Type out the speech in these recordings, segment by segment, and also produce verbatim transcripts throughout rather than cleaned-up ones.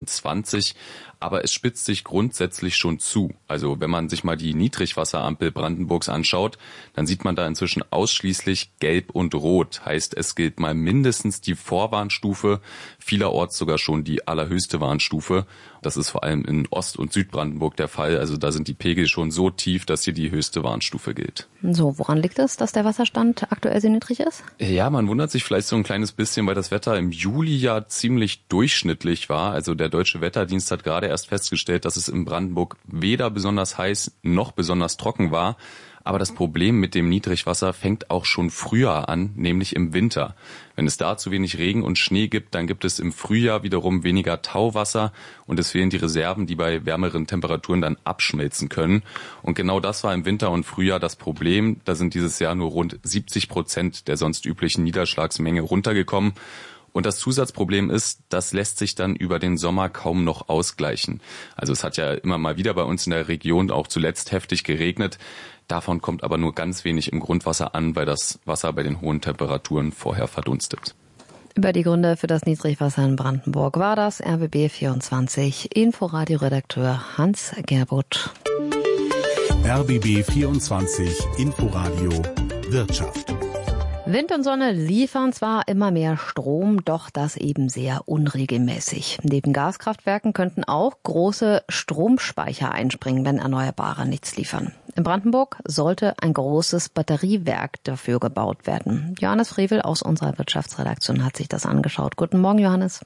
vierundzwanzig. Aber es spitzt sich grundsätzlich schon zu. Also wenn man sich mal die Niedrigwasserampel Brandenburgs anschaut, dann sieht man da inzwischen ausschließlich Gelb und Rot. Heißt, es gilt mal mindestens die Vorwarnstufe, vielerorts sogar schon die allerhöchste Warnstufe. Das ist vor allem in Ost- und Südbrandenburg der Fall. Also da sind die Pegel schon so tief, dass hier die höchste Warnstufe gilt. So, woran liegt es, dass der Wasserstand aktuell sehr niedrig ist? Ja, man wundert sich vielleicht so ein kleines bisschen, weil das Wetter im Juli ja ziemlich durchschnittlich war. Also der Deutsche Wetterdienst hat gerade erst festgestellt, dass es in Brandenburg weder besonders heiß noch besonders trocken war. Aber das Problem mit dem Niedrigwasser fängt auch schon früher an, nämlich im Winter. Wenn es da zu wenig Regen und Schnee gibt, dann gibt es im Frühjahr wiederum weniger Tauwasser und es fehlen die Reserven, die bei wärmeren Temperaturen dann abschmelzen können. Und genau das war im Winter und Frühjahr das Problem. Da sind dieses Jahr nur rund siebzig Prozent der sonst üblichen Niederschlagsmenge runtergekommen. Und das Zusatzproblem ist, das lässt sich dann über den Sommer kaum noch ausgleichen. Also es hat ja immer mal wieder bei uns in der Region auch zuletzt heftig geregnet. Davon kommt aber nur ganz wenig im Grundwasser an, weil das Wasser bei den hohen Temperaturen vorher verdunstet. Über die Gründe für das Niedrigwasser in Brandenburg war das R B B vierundzwanzig Inforadio-Redakteur Hans Gerbutt. R B B vierundzwanzig Inforadio Wirtschaft. Wind und Sonne liefern zwar immer mehr Strom, doch das eben sehr unregelmäßig. Neben Gaskraftwerken könnten auch große Stromspeicher einspringen, wenn Erneuerbare nichts liefern. In Brandenburg sollte ein großes Batteriewerk dafür gebaut werden. Johannes Frevel aus unserer Wirtschaftsredaktion hat sich das angeschaut. Guten Morgen, Johannes.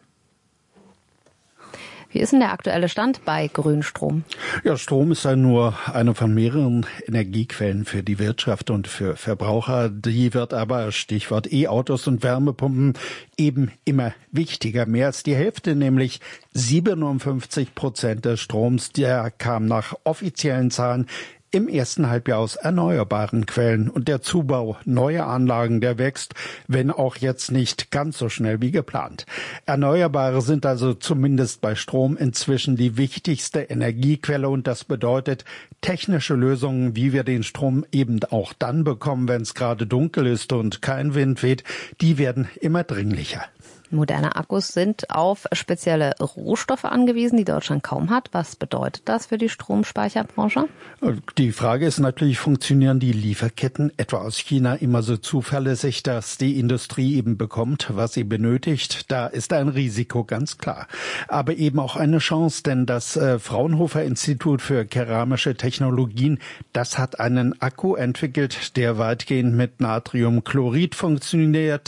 Wie ist denn der aktuelle Stand bei Grünstrom? Ja, Strom ist ja nur eine von mehreren Energiequellen für die Wirtschaft und für Verbraucher. Die wird aber, Stichwort E-Autos und Wärmepumpen, eben immer wichtiger. Mehr als die Hälfte, nämlich siebenundfünfzig Prozent des Stroms, der kam nach offiziellen Zahlen im ersten Halbjahr aus erneuerbaren Quellen. Und der Zubau neuer Anlagen, der wächst, wenn auch jetzt nicht ganz so schnell wie geplant. Erneuerbare sind also zumindest bei Strom inzwischen die wichtigste Energiequelle. Und das bedeutet, technische Lösungen, wie wir den Strom eben auch dann bekommen, wenn es gerade dunkel ist und kein Wind weht, die werden immer dringlicher. Moderne Akkus sind auf spezielle Rohstoffe angewiesen, die Deutschland kaum hat. Was bedeutet das für die Stromspeicherbranche? Die Frage ist natürlich, funktionieren die Lieferketten etwa aus China immer so zuverlässig, dass die Industrie eben bekommt, was sie benötigt? Da ist ein Risiko, ganz klar. Aber eben auch eine Chance, denn das äh, Fraunhofer Institut für keramische Technologien, das hat einen Akku entwickelt, der weitgehend mit Natriumchlorid funktioniert.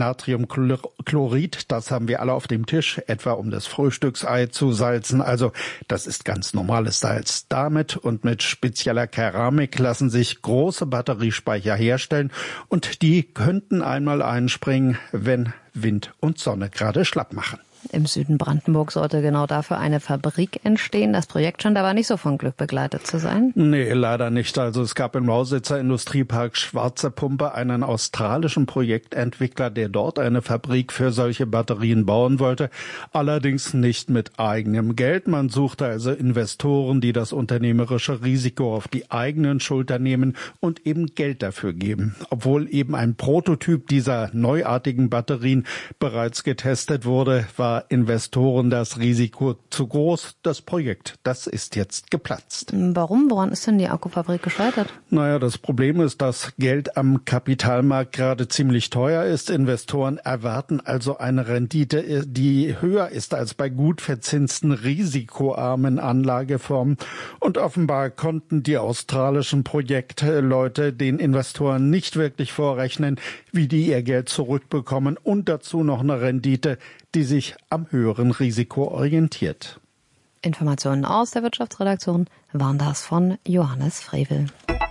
Natriumchlorid, das haben wir alle auf dem Tisch, etwa um das Frühstücksei zu salzen. Also das ist ganz normales Salz. Damit und mit spezieller Keramik lassen sich große Batteriespeicher herstellen und die könnten einmal einspringen, wenn Wind und Sonne gerade schlapp machen. Im Süden Brandenburg sollte genau dafür eine Fabrik entstehen. Das Projekt scheint aber nicht so von Glück begleitet zu sein. Nee, leider nicht. Also es gab im Lausitzer Industriepark Schwarze Pumpe einen australischen Projektentwickler, der dort eine Fabrik für solche Batterien bauen wollte. Allerdings nicht mit eigenem Geld. Man suchte also Investoren, die das unternehmerische Risiko auf die eigenen Schultern nehmen und eben Geld dafür geben. Obwohl eben ein Prototyp dieser neuartigen Batterien bereits getestet wurde, war Investoren das Risiko zu groß. Das Projekt, das ist jetzt geplatzt. Warum? Woran ist denn die Akkufabrik gescheitert? Naja, das Problem ist, dass Geld am Kapitalmarkt gerade ziemlich teuer ist. Investoren erwarten also eine Rendite, die höher ist als bei gut verzinsten, risikoarmen Anlageformen. Und offenbar konnten die australischen Projektleute den Investoren nicht wirklich vorrechnen, wie die ihr Geld zurückbekommen und dazu noch eine Rendite, die sich am höheren Risiko orientiert. Informationen aus der Wirtschaftsredaktion waren das von Johannes Frevel.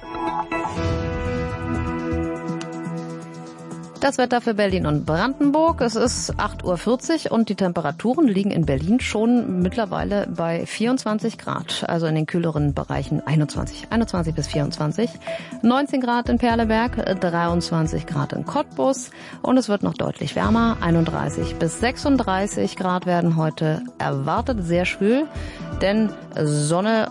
Das Wetter für Berlin und Brandenburg. Es ist acht Uhr vierzig und die Temperaturen liegen in Berlin schon mittlerweile bei vierundzwanzig Grad. Also in den kühleren Bereichen einundzwanzig, einundzwanzig bis vierundzwanzig. neunzehn Grad in Perleberg, dreiundzwanzig Grad in Cottbus. Und es wird noch deutlich wärmer. einunddreißig bis sechsunddreißig Grad werden heute erwartet. Sehr schwül, denn Sonne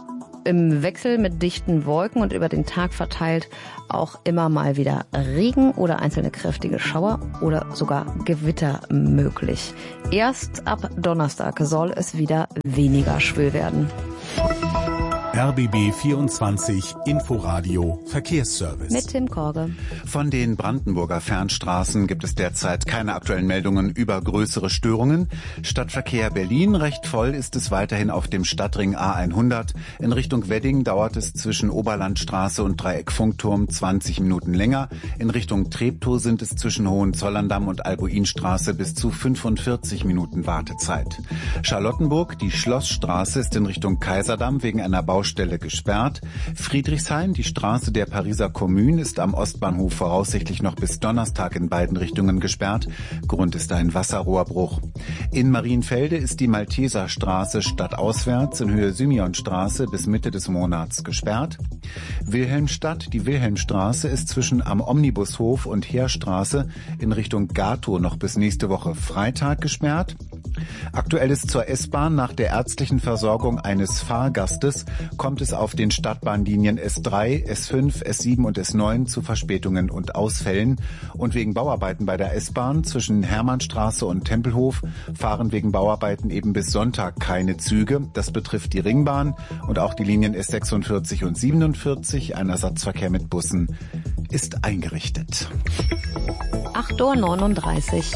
im Wechsel mit dichten Wolken und über den Tag verteilt auch immer mal wieder Regen oder einzelne kräftige Schauer oder sogar Gewitter möglich. Erst ab Donnerstag soll es wieder weniger schwül werden. R B B vierundzwanzig Inforadio Verkehrsservice. Mit Tim Korge. Von den Brandenburger Fernstraßen gibt es derzeit keine aktuellen Meldungen über größere Störungen. Stadtverkehr Berlin recht voll ist es weiterhin auf dem Stadtring A hundert. In Richtung Wedding dauert es zwischen Oberlandstraße und Dreieck-Funkturm zwanzig Minuten länger. In Richtung Treptow sind es zwischen Hohenzollern-Damm und Albuinstraße bis zu fünfundvierzig Minuten Wartezeit. Charlottenburg, die Schlossstraße, ist in Richtung Kaiserdamm wegen einer Baustelle Stelle gesperrt. Friedrichshain, die Straße der Pariser Kommune, ist am Ostbahnhof voraussichtlich noch bis Donnerstag in beiden Richtungen gesperrt. Grund ist ein Wasserrohrbruch. In Marienfelde ist die Malteserstraße stadtauswärts in Höhe Simeonstraße bis Mitte des Monats gesperrt. Wilhelmstadt, die Wilhelmstraße, ist zwischen am Omnibushof und Heerstraße in Richtung Gatow noch bis nächste Woche Freitag gesperrt. Aktuell ist zur S-Bahn nach der ärztlichen Versorgung eines Fahrgastes kommt es auf den Stadtbahnlinien S drei, S fünf, S sieben und S neun zu Verspätungen und Ausfällen. Und wegen Bauarbeiten bei der S-Bahn zwischen Hermannstraße und Tempelhof fahren wegen Bauarbeiten eben bis Sonntag keine Züge. Das betrifft die Ringbahn und auch die Linien S sechsundvierzig und siebenundvierzig. Ein Ersatzverkehr mit Bussen ist eingerichtet. acht Uhr neununddreißig.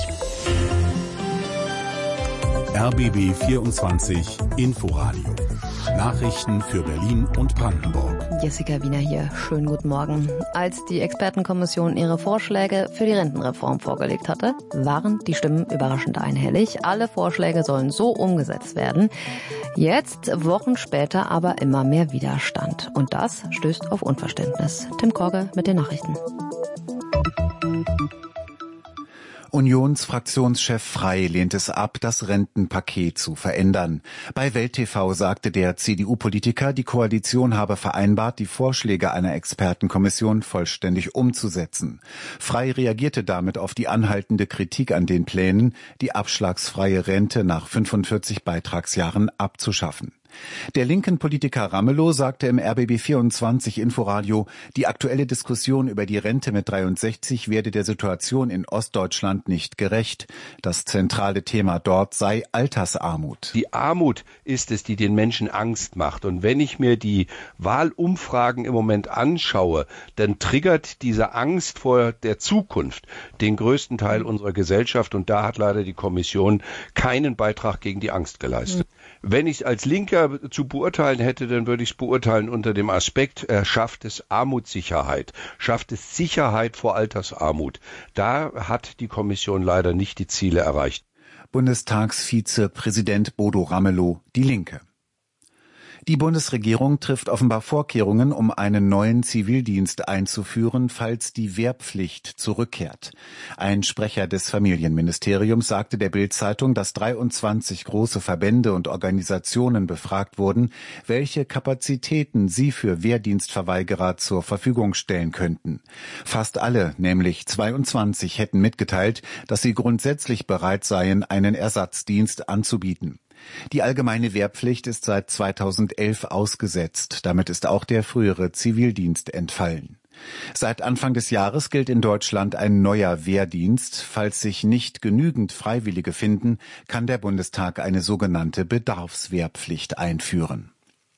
R B B vierundzwanzig Inforadio. Nachrichten für Berlin und Brandenburg. Jessica Wiener hier. Schönen guten Morgen. Als die Expertenkommission ihre Vorschläge für die Rentenreform vorgelegt hatte, waren die Stimmen überraschend einhellig. Alle Vorschläge sollen so umgesetzt werden. Jetzt, Wochen später, aber immer mehr Widerstand. Und das stößt auf Unverständnis. Tim Korge mit den Nachrichten. Unionsfraktionschef Frey lehnt es ab, das Rentenpaket zu verändern. Bei Welt T V sagte der C D U-Politiker, die Koalition habe vereinbart, die Vorschläge einer Expertenkommission vollständig umzusetzen. Frey reagierte damit auf die anhaltende Kritik an den Plänen, die abschlagsfreie Rente nach fünfundvierzig Beitragsjahren abzuschaffen. Der linken Politiker Ramelow sagte im R B B vierundzwanzig Inforadio, die aktuelle Diskussion über die Rente mit dreiundsechzig werde der Situation in Ostdeutschland nicht gerecht. Das zentrale Thema dort sei Altersarmut. Die Armut ist es, die den Menschen Angst macht. Und wenn ich mir die Wahlumfragen im Moment anschaue, dann triggert diese Angst vor der Zukunft den größten Teil unserer Gesellschaft. Und da hat leider die Kommission keinen Beitrag gegen die Angst geleistet. Mhm. Wenn ich als Linker zu beurteilen hätte, dann würde ich es beurteilen unter dem Aspekt, er schafft es Armutssicherheit, schafft es Sicherheit vor Altersarmut. Da hat die Kommission leider nicht die Ziele erreicht. Bundestagsvizepräsident Bodo Ramelow, die Linke. Die Bundesregierung trifft offenbar Vorkehrungen, um einen neuen Zivildienst einzuführen, falls die Wehrpflicht zurückkehrt. Ein Sprecher des Familienministeriums sagte der Bild-Zeitung, dass dreiundzwanzig große Verbände und Organisationen befragt wurden, welche Kapazitäten sie für Wehrdienstverweigerer zur Verfügung stellen könnten. Fast alle, nämlich zweiundzwanzig, hätten mitgeteilt, dass sie grundsätzlich bereit seien, einen Ersatzdienst anzubieten. Die allgemeine Wehrpflicht ist seit zweitausendelf ausgesetzt. Damit ist auch der frühere Zivildienst entfallen. Seit Anfang des Jahres gilt in Deutschland ein neuer Wehrdienst. Falls sich nicht genügend Freiwillige finden, kann der Bundestag eine sogenannte Bedarfswehrpflicht einführen.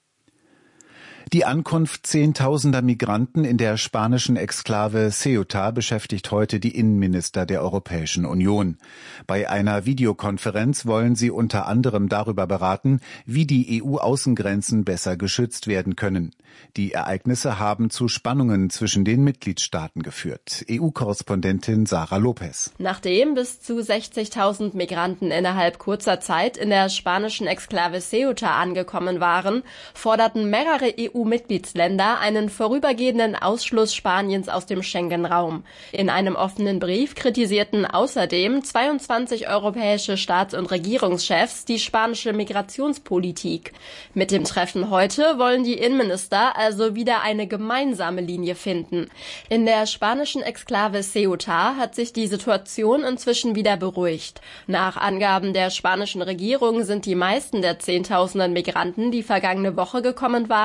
Die Ankunft zehntausender Migranten in der spanischen Exklave Ceuta beschäftigt heute die Innenminister der Europäischen Union. Bei einer Videokonferenz wollen sie unter anderem darüber beraten, wie die E U-Außengrenzen besser geschützt werden können. Die Ereignisse haben zu Spannungen zwischen den Mitgliedstaaten geführt. E U-Korrespondentin Sarah Lopez. Nachdem bis zu sechzigtausend Migranten innerhalb kurzer Zeit in der spanischen Exklave Ceuta angekommen waren, forderten mehrere E U-Mitgliedsländer einen vorübergehenden Ausschluss Spaniens aus dem Schengen-Raum. In einem offenen Brief kritisierten außerdem zweiundzwanzig europäische Staats- und Regierungschefs die spanische Migrationspolitik. Mit dem Treffen heute wollen die Innenminister also wieder eine gemeinsame Linie finden. In der spanischen Exklave Ceuta hat sich die Situation inzwischen wieder beruhigt. Nach Angaben der spanischen Regierung sind die meisten der Zehntausenden Migranten, die vergangene Woche gekommen waren, wieder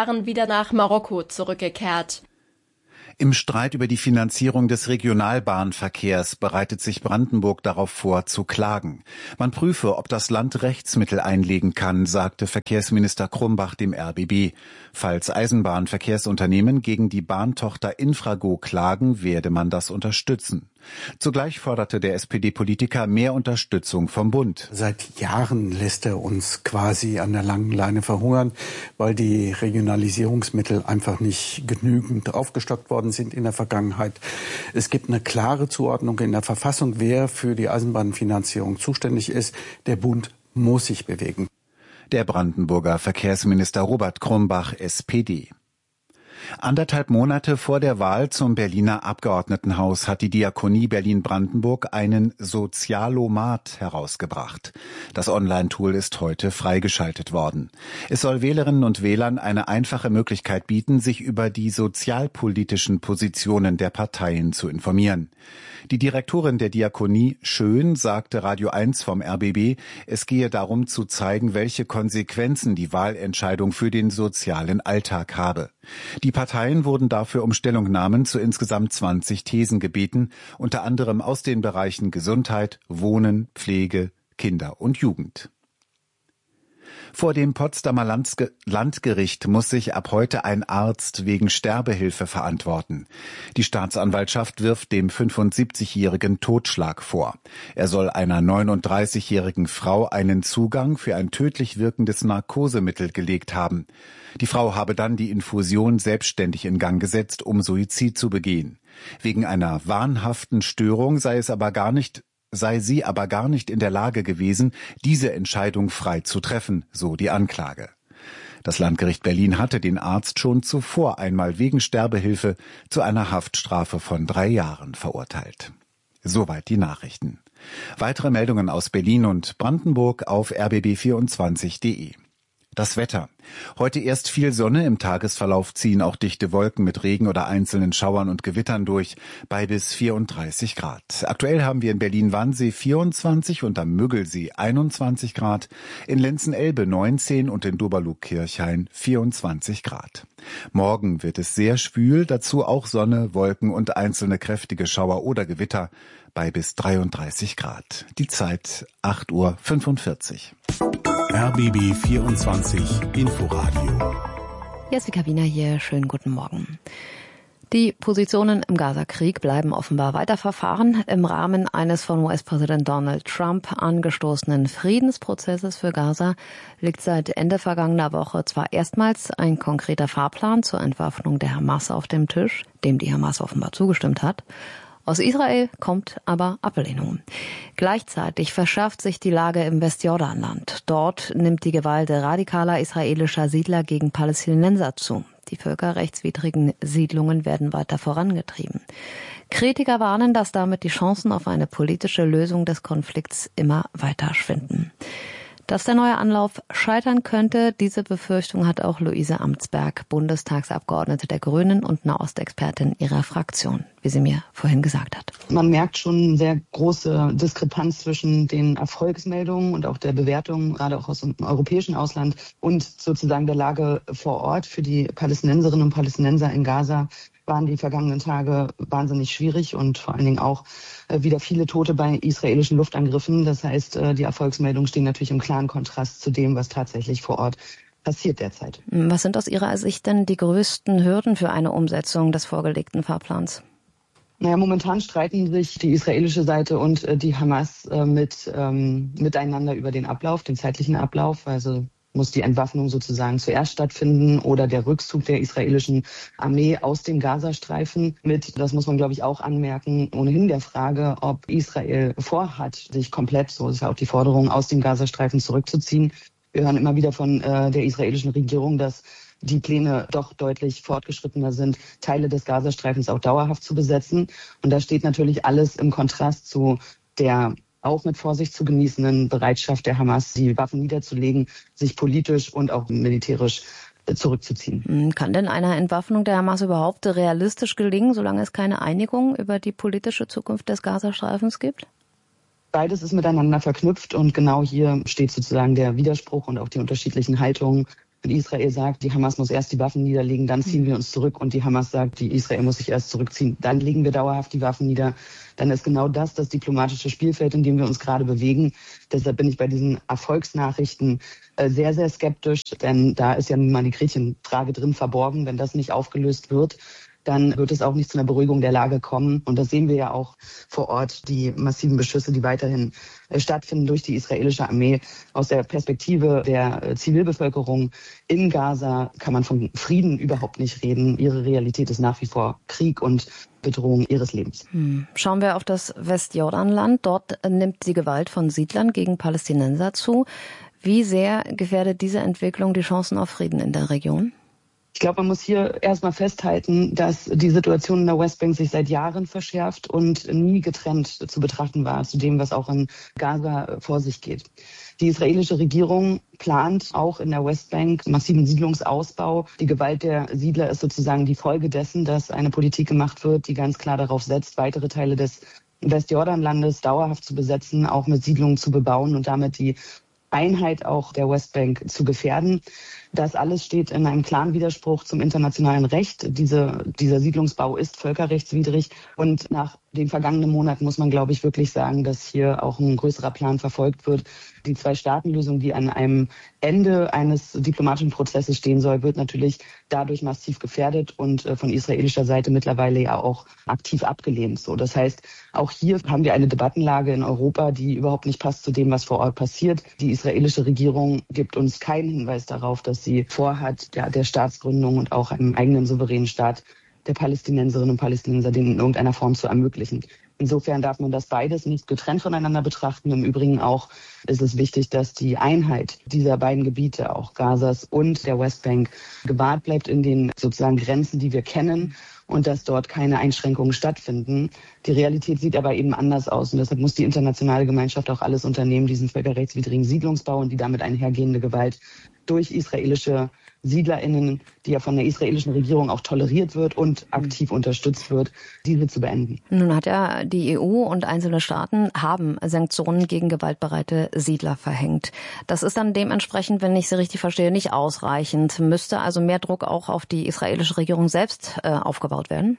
wieder nach Marokko zurückgekehrt. Im Streit über die Finanzierung des Regionalbahnverkehrs bereitet sich Brandenburg darauf vor, zu klagen. Man prüfe, ob das Land Rechtsmittel einlegen kann, sagte Verkehrsminister Krumbach dem R B B. Falls Eisenbahnverkehrsunternehmen gegen die Bahntochter Infrago klagen, werde man das unterstützen. Zugleich forderte der S P D-Politiker mehr Unterstützung vom Bund. Seit Jahren lässt er uns quasi an der langen Leine verhungern, weil die Regionalisierungsmittel einfach nicht genügend aufgestockt worden sind in der Vergangenheit. Es gibt eine klare Zuordnung in der Verfassung, wer für die Eisenbahnfinanzierung zuständig ist. Der Bund muss sich bewegen. Der Brandenburger Verkehrsminister Robert Krumbach, S P D. Anderthalb Monate vor der Wahl zum Berliner Abgeordnetenhaus hat die Diakonie Berlin-Brandenburg einen Sozialomat herausgebracht. Das Online-Tool ist heute freigeschaltet worden. Es soll Wählerinnen und Wählern eine einfache Möglichkeit bieten, sich über die sozialpolitischen Positionen der Parteien zu informieren. Die Direktorin der Diakonie, Schön, sagte Radio eins vom R B B, es gehe darum zu zeigen, welche Konsequenzen die Wahlentscheidung für den sozialen Alltag habe. Die Parteien wurden dafür um Stellungnahmen zu insgesamt zwanzig Thesen gebeten, unter anderem aus den Bereichen Gesundheit, Wohnen, Pflege, Kinder und Jugend. Vor dem Potsdamer Landgericht muss sich ab heute ein Arzt wegen Sterbehilfe verantworten. Die Staatsanwaltschaft wirft dem fünfundsiebzigjährigen Totschlag vor. Er soll einer neununddreißigjährigen Frau einen Zugang für ein tödlich wirkendes Narkosemittel gelegt haben. Die Frau habe dann die Infusion selbstständig in Gang gesetzt, um Suizid zu begehen. Wegen einer wahnhaften Störung sei es aber gar nicht sei sie aber gar nicht in der Lage gewesen, diese Entscheidung frei zu treffen, so die Anklage. Das Landgericht Berlin hatte den Arzt schon zuvor einmal wegen Sterbehilfe zu einer Haftstrafe von drei Jahren verurteilt. Soweit die Nachrichten. Weitere Meldungen aus Berlin und Brandenburg auf r b b vierundzwanzig punkt de. Das Wetter. Heute erst viel Sonne, im Tagesverlauf ziehen auch dichte Wolken mit Regen oder einzelnen Schauern und Gewittern durch, bei bis vierunddreißig Grad. Aktuell haben wir in Berlin-Wannsee vierundzwanzig und am Müggelsee einundzwanzig Grad, in Lenzen-Elbe neunzehn und in Doberlug-Kirchhain vierundzwanzig Grad. Morgen wird es sehr schwül, dazu auch Sonne, Wolken und einzelne kräftige Schauer oder Gewitter, bei bis dreiunddreißig Grad. Die Zeit acht Uhr fünfundvierzig. R B B vierundzwanzig Inforadio. Jessica Wiener hier, schönen guten Morgen. Die Positionen im Gaza-Krieg bleiben offenbar weiter verfahren. Im Rahmen eines von U S-Präsident Donald Trump angestoßenen Friedensprozesses für Gaza liegt seit Ende vergangener Woche zwar erstmals ein konkreter Fahrplan zur Entwaffnung der Hamas auf dem Tisch, dem die Hamas offenbar zugestimmt hat. Aus Israel kommt aber Ablehnung. Gleichzeitig verschärft sich die Lage im Westjordanland. Dort nimmt die Gewalt radikaler israelischer Siedler gegen Palästinenser zu. Die völkerrechtswidrigen Siedlungen werden weiter vorangetrieben. Kritiker warnen, dass damit die Chancen auf eine politische Lösung des Konflikts immer weiter schwinden. Dass der neue Anlauf scheitern könnte, diese Befürchtung hat auch Luise Amtsberg, Bundestagsabgeordnete der Grünen und Nahostexpertin ihrer Fraktion, wie sie mir vorhin gesagt hat. Man merkt schon eine sehr große Diskrepanz zwischen den Erfolgsmeldungen und auch der Bewertung, gerade auch aus dem europäischen Ausland, und sozusagen der Lage vor Ort. Für die Palästinenserinnen und Palästinenser in Gaza waren die vergangenen Tage wahnsinnig schwierig und vor allen Dingen auch äh, wieder viele Tote bei israelischen Luftangriffen. Das heißt, äh, die Erfolgsmeldungen stehen natürlich im klaren Kontrast zu dem, was tatsächlich vor Ort passiert derzeit. Was sind aus Ihrer Sicht denn die größten Hürden für eine Umsetzung des vorgelegten Fahrplans? Naja, momentan streiten sich die israelische Seite und äh, die Hamas äh, mit, ähm, miteinander über den Ablauf, den zeitlichen Ablauf. Also muss die Entwaffnung sozusagen zuerst stattfinden oder der Rückzug der israelischen Armee aus dem Gazastreifen mit, das muss man glaube ich auch anmerken, ohnehin der Frage, ob Israel vorhat, sich komplett, so ist ja auch die Forderung, aus dem Gazastreifen zurückzuziehen. Wir hören immer wieder von äh, der israelischen Regierung, dass die Pläne doch deutlich fortgeschrittener sind, Teile des Gazastreifens auch dauerhaft zu besetzen. Und da steht natürlich alles im Kontrast zu der auch mit Vorsicht zu genießenden Bereitschaft der Hamas, die Waffen niederzulegen, sich politisch und auch militärisch zurückzuziehen. Kann denn eine Entwaffnung der Hamas überhaupt realistisch gelingen, solange es keine Einigung über die politische Zukunft des Gazastreifens gibt? Beides ist miteinander verknüpft und genau hier steht sozusagen der Widerspruch und auch die unterschiedlichen Haltungen Und Israel sagt, die Hamas muss erst die Waffen niederlegen, dann ziehen wir uns zurück. Und die Hamas sagt, die Israel muss sich erst zurückziehen, dann legen wir dauerhaft die Waffen nieder. Dann ist genau das das diplomatische Spielfeld, in dem wir uns gerade bewegen. Deshalb bin ich bei diesen Erfolgsnachrichten sehr, sehr skeptisch, denn da ist ja nun mal die Gretchenfrage drin verborgen. Wenn das nicht aufgelöst wird, dann wird es auch nicht zu einer Beruhigung der Lage kommen. Und das sehen wir ja auch vor Ort, die massiven Beschüsse, die weiterhin stattfinden durch die israelische Armee. Aus der Perspektive der Zivilbevölkerung in Gaza kann man von Frieden überhaupt nicht reden. Ihre Realität ist nach wie vor Krieg und Bedrohung ihres Lebens. Hm. Schauen wir auf das Westjordanland. Dort nimmt die Gewalt von Siedlern gegen Palästinenser zu. Wie sehr gefährdet diese Entwicklung die Chancen auf Frieden in der Region? Ich glaube, man muss hier erstmal festhalten, dass die Situation in der Westbank sich seit Jahren verschärft und nie getrennt zu betrachten war zu dem, was auch in Gaza vor sich geht. Die israelische Regierung plant auch in der Westbank massiven Siedlungsausbau. Die Gewalt der Siedler ist sozusagen die Folge dessen, dass eine Politik gemacht wird, die ganz klar darauf setzt, weitere Teile des Westjordanlandes dauerhaft zu besetzen, auch mit Siedlungen zu bebauen und damit die Einheit auch der Westbank zu gefährden. Das alles steht in einem klaren Widerspruch zum internationalen Recht. Diese, dieser Siedlungsbau ist völkerrechtswidrig. Und nach den vergangenen Monaten muss man, glaube ich, wirklich sagen, dass hier auch ein größerer Plan verfolgt wird. Die Zwei-Staaten-Lösung, die an einem Ende eines diplomatischen Prozesses stehen soll, wird natürlich dadurch massiv gefährdet und von israelischer Seite mittlerweile ja auch aktiv abgelehnt. So, das heißt, auch hier haben wir eine Debattenlage in Europa, die überhaupt nicht passt zu dem, was vor Ort passiert. Die israelische Regierung gibt uns keinen Hinweis darauf, dass sie vorhat, ja, der Staatsgründung und auch einem eigenen souveränen Staat der Palästinenserinnen und Palästinenser den in irgendeiner Form zu ermöglichen. Insofern darf man das beides nicht getrennt voneinander betrachten. Im Übrigen auch ist es wichtig, dass die Einheit dieser beiden Gebiete, auch Gazas und der Westbank, gewahrt bleibt in den sozusagen Grenzen, die wir kennen, und dass dort keine Einschränkungen stattfinden. Die Realität sieht aber eben anders aus und deshalb muss die internationale Gemeinschaft auch alles unternehmen, diesen völkerrechtswidrigen Siedlungsbau und die damit einhergehende Gewalt durch israelische SiedlerInnen, die ja von der israelischen Regierung auch toleriert wird und aktiv unterstützt wird, diese zu beenden. Nun hat ja die E U und einzelne Staaten haben Sanktionen gegen gewaltbereite Siedler verhängt. Das ist dann dementsprechend, wenn ich Sie richtig verstehe, nicht ausreichend. Müsste also mehr Druck auch auf die israelische Regierung selbst äh, aufgebaut werden?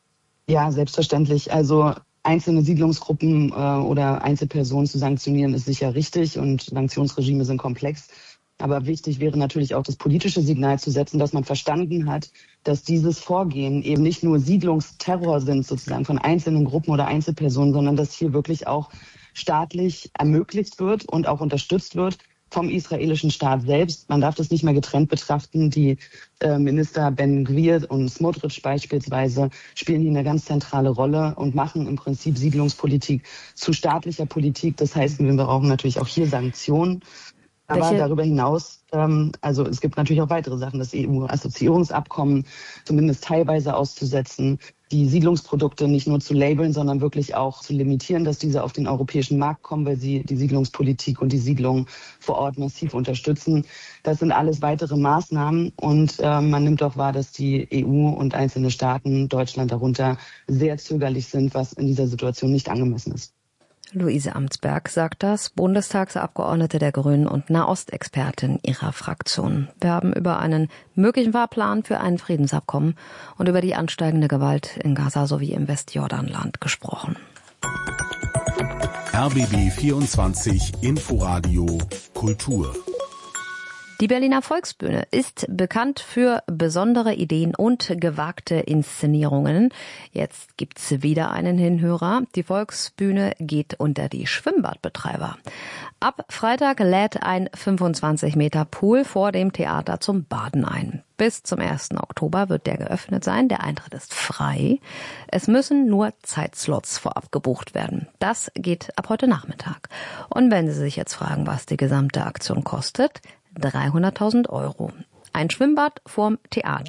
Ja, selbstverständlich. Also einzelne Siedlungsgruppen äh, oder Einzelpersonen zu sanktionieren ist sicher richtig und Sanktionsregime sind komplex. Aber wichtig wäre natürlich auch das politische Signal zu setzen, dass man verstanden hat, dass dieses Vorgehen eben nicht nur Siedlungsterror sind, sozusagen von einzelnen Gruppen oder Einzelpersonen, sondern dass hier wirklich auch staatlich ermöglicht wird und auch unterstützt wird vom israelischen Staat selbst. Man darf das nicht mehr getrennt betrachten. Die äh, Minister Ben Gvir und Smotrich beispielsweise spielen hier eine ganz zentrale Rolle und machen im Prinzip Siedlungspolitik zu staatlicher Politik. Das heißt, wir brauchen natürlich auch hier Sanktionen. Aber Welche? darüber hinaus, ähm, also es gibt natürlich auch weitere Sachen, das E U-Assoziierungsabkommen zumindest teilweise auszusetzen, die Siedlungsprodukte nicht nur zu labeln, sondern wirklich auch zu limitieren, dass diese auf den europäischen Markt kommen, weil sie die Siedlungspolitik und die Siedlung vor Ort massiv unterstützen. Das sind alles weitere Maßnahmen und äh, man nimmt auch wahr, dass die E U und einzelne Staaten, Deutschland darunter, sehr zögerlich sind, was in dieser Situation nicht angemessen ist. Luise Amtsberg sagt das, Bundestagsabgeordnete der Grünen und Nahostexpertin ihrer Fraktion. Wir haben über einen möglichen Fahrplan für ein Friedensabkommen und über die ansteigende Gewalt in Gaza sowie im Westjordanland gesprochen. R B B vierundzwanzig Inforadio Kultur. Die Berliner Volksbühne ist bekannt für besondere Ideen und gewagte Inszenierungen. Jetzt gibt's wieder einen Hinhörer. Die Volksbühne geht unter die Schwimmbadbetreiber. Ab Freitag lädt ein fünfundzwanzig Meter Pool vor dem Theater zum Baden ein. Bis zum ersten Oktober wird der geöffnet sein. Der Eintritt ist frei. Es müssen nur Zeitslots vorab gebucht werden. Das geht ab heute Nachmittag. Und wenn Sie sich jetzt fragen, was die gesamte Aktion kostet, dreihunderttausend Euro. Ein Schwimmbad vorm Theater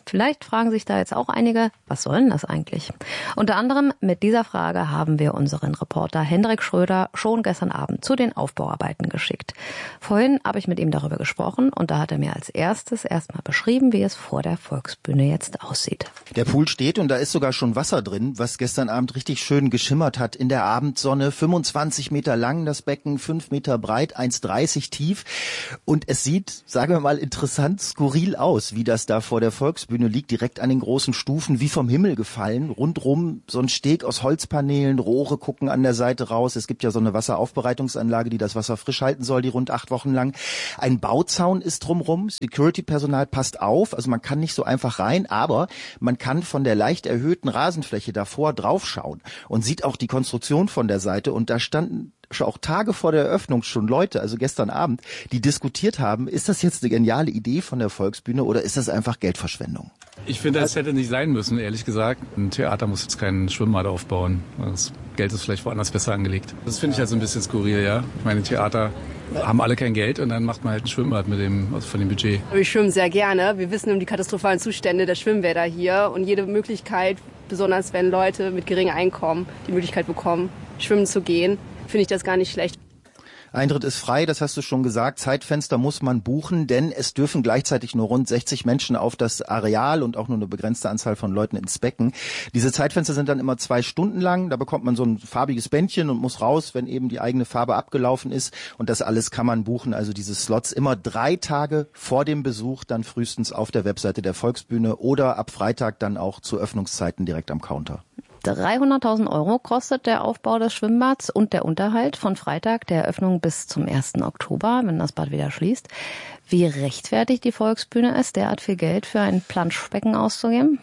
Vielleicht fragen sich da jetzt auch einige, was soll denn das eigentlich? Unter anderem mit dieser Frage haben wir unseren Reporter Hendrik Schröder schon gestern Abend zu den Aufbauarbeiten geschickt. Vorhin habe ich mit ihm darüber gesprochen und da hat er mir als erstes erstmal beschrieben, wie es vor der Volksbühne jetzt aussieht. Der Pool steht und da ist sogar schon Wasser drin, was gestern Abend richtig schön geschimmert hat in der Abendsonne. fünfundzwanzig Meter lang das Becken, fünf Meter breit, eins Komma dreißig tief. Und es sieht, sagen wir mal, interessant skurril aus, wie das da vor der Volksbühne liegt, direkt an den großen Stufen, wie vom Himmel gefallen. Rundrum so ein Steg aus Holzpaneelen, Rohre gucken an der Seite raus. Es gibt ja so eine Wasseraufbereitungsanlage, die das Wasser frisch halten soll, die rund acht Wochen lang. Ein Bauzaun ist drumrum, Security-Personal passt auf, also man kann nicht so einfach rein, aber man kann von der leicht erhöhten Rasenfläche davor draufschauen und sieht auch die Konstruktion von der Seite und da standen auch Tage vor der Eröffnung schon Leute, also gestern Abend, die diskutiert haben, ist das jetzt eine geniale Idee von der Volksbühne oder ist das einfach Geldverschwendung? Ich finde, es hätte nicht sein müssen, ehrlich gesagt. Ein Theater muss jetzt keinen Schwimmbad aufbauen. Das Geld ist vielleicht woanders besser angelegt. Das finde ich halt so ein bisschen skurril, ja. Ich meine, Theater haben alle kein Geld und dann macht man halt ein Schwimmbad mit dem, also von dem Budget. Wir schwimmen sehr gerne. Wir wissen um die katastrophalen Zustände der Schwimmbäder hier und jede Möglichkeit, besonders wenn Leute mit geringem Einkommen die Möglichkeit bekommen, schwimmen zu gehen, finde ich das gar nicht schlecht. Eintritt ist frei, das hast du schon gesagt. Zeitfenster muss man buchen, denn es dürfen gleichzeitig nur rund sechzig Menschen auf das Areal und auch nur eine begrenzte Anzahl von Leuten ins Becken. Diese Zeitfenster sind dann immer zwei Stunden lang. Da bekommt man so ein farbiges Bändchen und muss raus, wenn eben die eigene Farbe abgelaufen ist. Und das alles kann man buchen, also diese Slots immer drei Tage vor dem Besuch, dann frühestens auf der Webseite der Volksbühne oder ab Freitag dann auch zu Öffnungszeiten direkt am Counter. dreihunderttausend Euro kostet der Aufbau des Schwimmbads und der Unterhalt von Freitag der Eröffnung bis zum ersten Oktober, wenn das Bad wieder schließt. Wie rechtfertigt die Volksbühne es, derart viel Geld für ein Planschbecken auszugeben?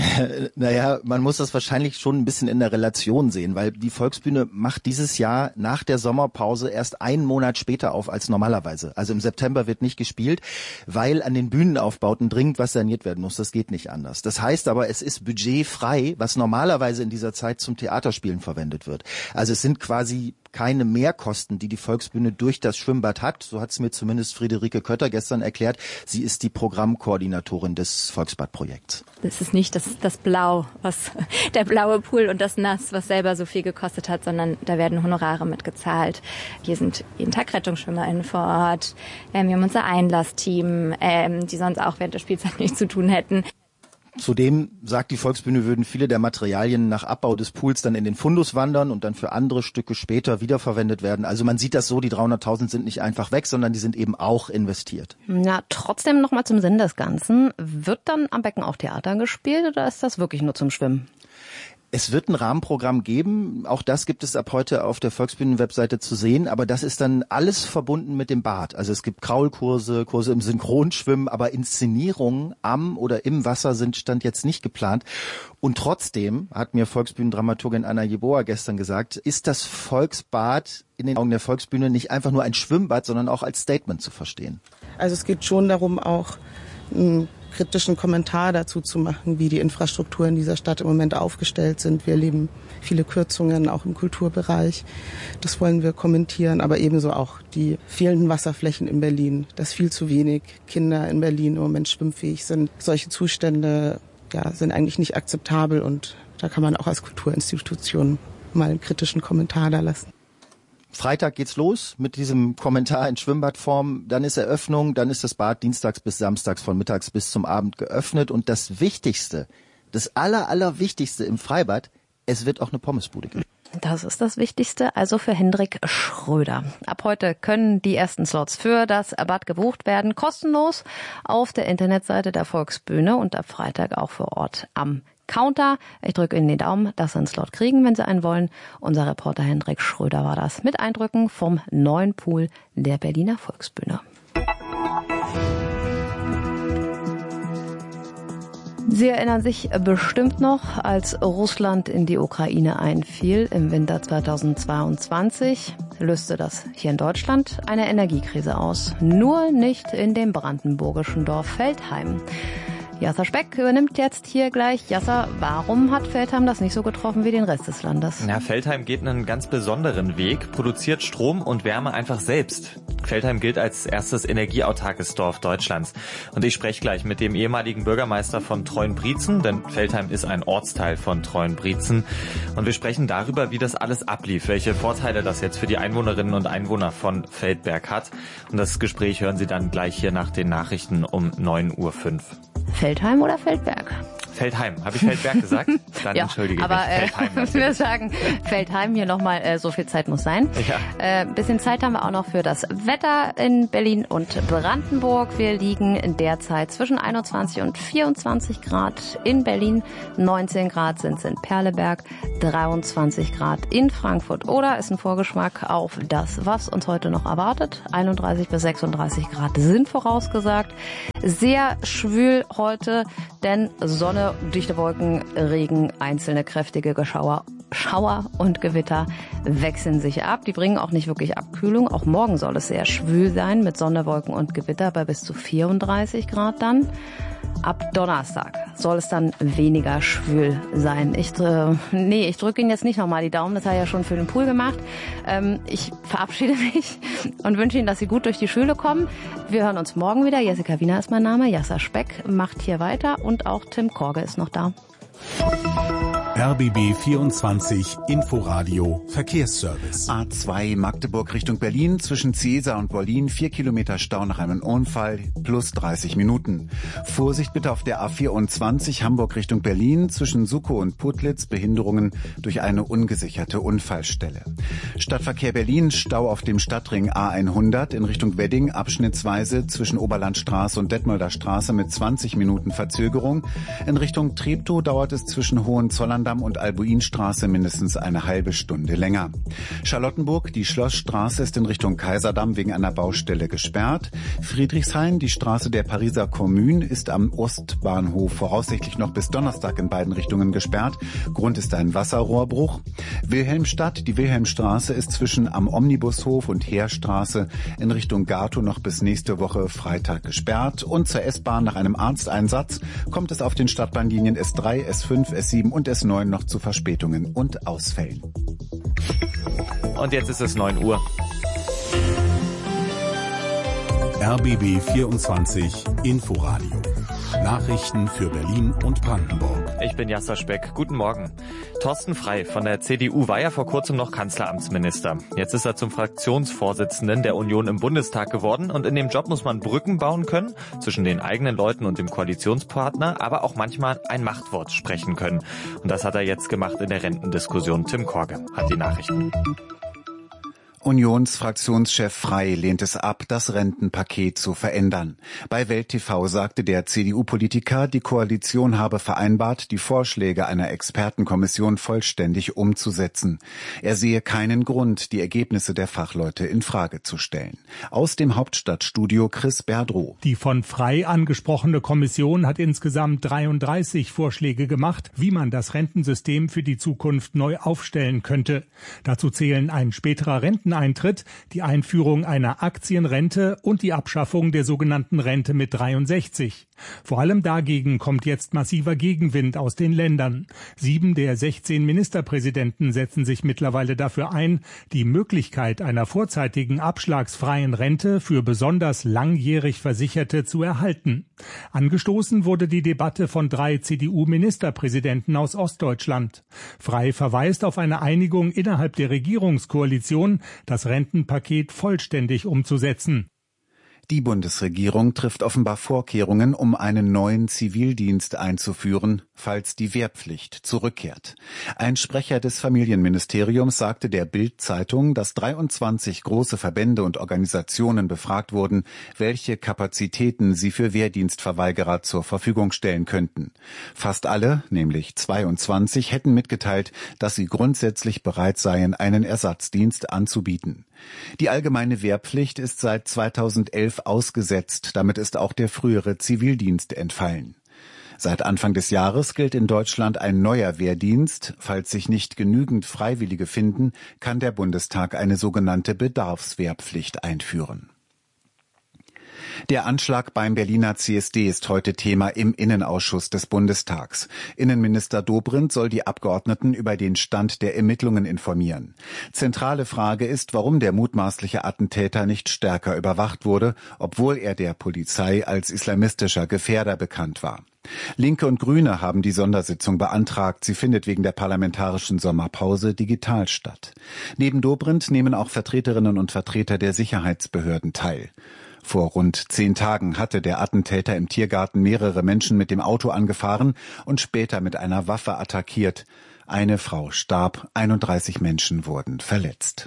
Naja, man muss das wahrscheinlich schon ein bisschen in der Relation sehen, weil die Volksbühne macht dieses Jahr nach der Sommerpause erst einen Monat später auf als normalerweise. Also im September wird nicht gespielt, weil an den Bühnenaufbauten dringend was saniert werden muss. Das geht nicht anders. Das heißt aber, es ist budgetfrei, was normalerweise in dieser Zeit zum Theaterspielen verwendet wird. Also es sind quasi keine Mehrkosten, die die Volksbühne durch das Schwimmbad hat. So hat es mir zumindest Friederike Kötter gestern erklärt. Sie ist die Programmkoordinatorin des Volksbadprojekts. Das ist nicht das, das Blau, was der blaue Pool und das Nass, was selber so viel gekostet hat, sondern da werden Honorare mitgezahlt. Hier sind jeden Tag RettungsschwimmerInnen vor Ort. Ähm, wir haben unser Einlassteam, ähm, die sonst auch während der Spielzeit nichts zu tun hätten. Zudem sagt die Volksbühne, würden viele der Materialien nach Abbau des Pools dann in den Fundus wandern und dann für andere Stücke später wiederverwendet werden. Also man sieht das so, die dreihunderttausend sind nicht einfach weg, sondern die sind eben auch investiert. Ja, trotzdem nochmal zum Sinn des Ganzen. Wird dann am Becken auch Theater gespielt oder ist das wirklich nur zum Schwimmen? Es wird ein Rahmenprogramm geben, auch das gibt es ab heute auf der Volksbühnen-Webseite zu sehen, aber das ist dann alles verbunden mit dem Bad. Also es gibt Kraulkurse, Kurse im Synchronschwimmen, aber Inszenierungen am oder im Wasser sind Stand jetzt nicht geplant. Und trotzdem, hat mir Volksbühnendramaturgin Anna Jeboa gestern gesagt, ist das Volksbad in den Augen der Volksbühne nicht einfach nur ein Schwimmbad, sondern auch als Statement zu verstehen. Also es geht schon darum, auch einen kritischen Kommentar dazu zu machen, wie die Infrastruktur in dieser Stadt im Moment aufgestellt sind. Wir erleben viele Kürzungen, auch im Kulturbereich. Das wollen wir kommentieren, aber ebenso auch die fehlenden Wasserflächen in Berlin, dass viel zu wenig Kinder in Berlin im Moment schwimmfähig sind. Solche Zustände ja, sind eigentlich nicht akzeptabel und da kann man auch als Kulturinstitution mal einen kritischen Kommentar da lassen. Freitag geht's los mit diesem Kommentar in Schwimmbadform. Dann ist Eröffnung, dann ist das Bad dienstags bis samstags von mittags bis zum Abend geöffnet. Und das Wichtigste, das aller, aller Wichtigste im Freibad, es wird auch eine Pommesbude geben. Das ist das Wichtigste, also für Hendrik Schröder. Ab heute können die ersten Slots für das Bad gebucht werden, kostenlos auf der Internetseite der Volksbühne und ab Freitag auch vor Ort am Counter. Ich drücke Ihnen die Daumen, dass Sie einen Slot kriegen, wenn Sie einen wollen. Unser Reporter Hendrik Schröder war das mit Eindrücken vom neuen Pool der Berliner Volksbühne. Sie erinnern sich bestimmt noch, als Russland in die Ukraine einfiel im Winter zweitausendzweiundzwanzig, löste das hier in Deutschland eine Energiekrise aus. Nur nicht in dem brandenburgischen Dorf Veltheim. Jasser Speck übernimmt jetzt hier gleich. Jasser, warum hat Veltheim das nicht so getroffen wie den Rest des Landes? Ja, Veltheim geht einen ganz besonderen Weg, produziert Strom und Wärme einfach selbst. Veltheim gilt als erstes energieautarkes Dorf Deutschlands. Und ich spreche gleich mit dem ehemaligen Bürgermeister von Treuenbrietzen, denn Veltheim ist ein Ortsteil von Treuenbrietzen. Und wir sprechen darüber, wie das alles ablief, welche Vorteile das jetzt für die Einwohnerinnen und Einwohner von Feldberg hat. Und das Gespräch hören Sie dann gleich hier nach den Nachrichten um neun Uhr fünf. Feldheim oder Feldberg? Feldheim. Habe ich Feldberg gesagt? Dann ja, entschuldige aber, mich. Feldheim äh, wir sagen Feldheim hier nochmal, äh, so viel Zeit muss sein. Ja. Äh, bisschen Zeit haben wir auch noch für das Wetter in Berlin und Brandenburg. Wir liegen derzeit zwischen einundzwanzig und vierundzwanzig Grad in Berlin. neunzehn Grad sind es in Perleberg, dreiundzwanzig Grad in Frankfurt. Oder ist ein Vorgeschmack auf das, was uns heute noch erwartet. einunddreißig bis sechsunddreißig Grad sind vorausgesagt. Sehr schwül heute, denn Sonne, dichte Wolken, Regen, einzelne kräftige Geschauer, Schauer und Gewitter wechseln sich ab. Die bringen auch nicht wirklich Abkühlung. Auch morgen soll es sehr schwül sein mit Sonne, Wolken und Gewitter bei bis zu vierunddreißig Grad dann. Ab Donnerstag soll es dann weniger schwül sein. Ich, äh, nee, ich drücke Ihnen jetzt nicht nochmal die Daumen, das hat er ja schon für den Pool gemacht. Ähm, ich verabschiede mich und wünsche Ihnen, dass Sie gut durch die Schule kommen. Wir hören uns morgen wieder. Jessica Wiener ist mein Name. Jasser Speck macht hier weiter und auch Tim Korge ist noch da. R B B vierundzwanzig Inforadio Verkehrsservice. A zwei Magdeburg Richtung Berlin zwischen Ciesa und Wollin, vier Kilometer Stau nach einem Unfall, plus dreißig Minuten. Vorsicht bitte auf der A vierundzwanzig Hamburg Richtung Berlin zwischen Suckow und Putlitz, Behinderungen durch eine ungesicherte Unfallstelle. Stadtverkehr Berlin, Stau auf dem Stadtring A hundert in Richtung Wedding, abschnittsweise zwischen Oberlandstraße und Detmolder Straße mit zwanzig Minuten Verzögerung. In Richtung Treptow dauert es zwischen Hohenzollern und Albuinstraße mindestens eine halbe Stunde länger. Charlottenburg, die Schlossstraße ist in Richtung Kaiserdamm wegen einer Baustelle gesperrt. Friedrichshain, die Straße der Pariser Kommune, ist am Ostbahnhof voraussichtlich noch bis Donnerstag in beiden Richtungen gesperrt. Grund ist ein Wasserrohrbruch. Wilhelmstadt, die Wilhelmstraße ist zwischen am Omnibushof und Heerstraße in Richtung Gatow noch bis nächste Woche Freitag gesperrt. Und zur S-Bahn nach einem Arzteinsatz kommt es auf den Stadtbahnlinien S drei, S fünf, S sieben und S neun noch zu Verspätungen und Ausfällen. Und jetzt ist es neun Uhr. R B B vierundzwanzig Inforadio. Nachrichten für Berlin und Brandenburg. Ich bin Jasser Speck. Guten Morgen. Thorsten Frey von der C D U war ja vor kurzem noch Kanzleramtsminister. Jetzt ist er zum Fraktionsvorsitzenden der Union im Bundestag geworden und in dem Job muss man Brücken bauen können zwischen den eigenen Leuten und dem Koalitionspartner, aber auch manchmal ein Machtwort sprechen können. Und das hat er jetzt gemacht in der Rentendiskussion. Tim Korge hat die Nachrichten. Unionsfraktionschef Frey lehnt es ab, das Rentenpaket zu verändern. Bei Welt T V sagte der C D U-Politiker, die Koalition habe vereinbart, die Vorschläge einer Expertenkommission vollständig umzusetzen. Er sehe keinen Grund, die Ergebnisse der Fachleute in Frage zu stellen. Aus dem Hauptstadtstudio Chris Berdrow. Die von Frey angesprochene Kommission hat insgesamt dreiunddreißig Vorschläge gemacht, wie man das Rentensystem für die Zukunft neu aufstellen könnte. Dazu zählen ein späterer Renteneintritt, die Einführung einer Aktienrente und die Abschaffung der sogenannten Rente mit dreiundsechzig. Vor allem dagegen kommt jetzt massiver Gegenwind aus den Ländern. Sieben der sechzehn Ministerpräsidenten setzen sich mittlerweile dafür ein, die Möglichkeit einer vorzeitigen abschlagsfreien Rente für besonders langjährig Versicherte zu erhalten. Angestoßen wurde die Debatte von drei C D U-Ministerpräsidenten aus Ostdeutschland. Frey verweist auf eine Einigung innerhalb der Regierungskoalition, das Rentenpaket vollständig umzusetzen. Die Bundesregierung trifft offenbar Vorkehrungen, um einen neuen Zivildienst einzuführen, falls die Wehrpflicht zurückkehrt. Ein Sprecher des Familienministeriums sagte der Bild-Zeitung, dass dreiundzwanzig große Verbände und Organisationen befragt wurden, welche Kapazitäten sie für Wehrdienstverweigerer zur Verfügung stellen könnten. Fast alle, nämlich zweiundzwanzig, hätten mitgeteilt, dass sie grundsätzlich bereit seien, einen Ersatzdienst anzubieten. Die allgemeine Wehrpflicht ist seit zweitausendelf ausgesetzt, damit ist auch der frühere Zivildienst entfallen. Seit Anfang des Jahres gilt in Deutschland ein neuer Wehrdienst. Falls sich nicht genügend Freiwillige finden, kann der Bundestag eine sogenannte Bedarfswehrpflicht einführen. Der Anschlag beim Berliner C S D ist heute Thema im Innenausschuss des Bundestags. Innenminister Dobrindt soll die Abgeordneten über den Stand der Ermittlungen informieren. Zentrale Frage ist, warum der mutmaßliche Attentäter nicht stärker überwacht wurde, obwohl er der Polizei als islamistischer Gefährder bekannt war. Linke und Grüne haben die Sondersitzung beantragt. Sie findet wegen der parlamentarischen Sommerpause digital statt. Neben Dobrindt nehmen auch Vertreterinnen und Vertreter der Sicherheitsbehörden teil. Vor rund zehn Tagen hatte der Attentäter im Tiergarten mehrere Menschen mit dem Auto angefahren und später mit einer Waffe attackiert. Eine Frau starb, einunddreißig Menschen wurden verletzt.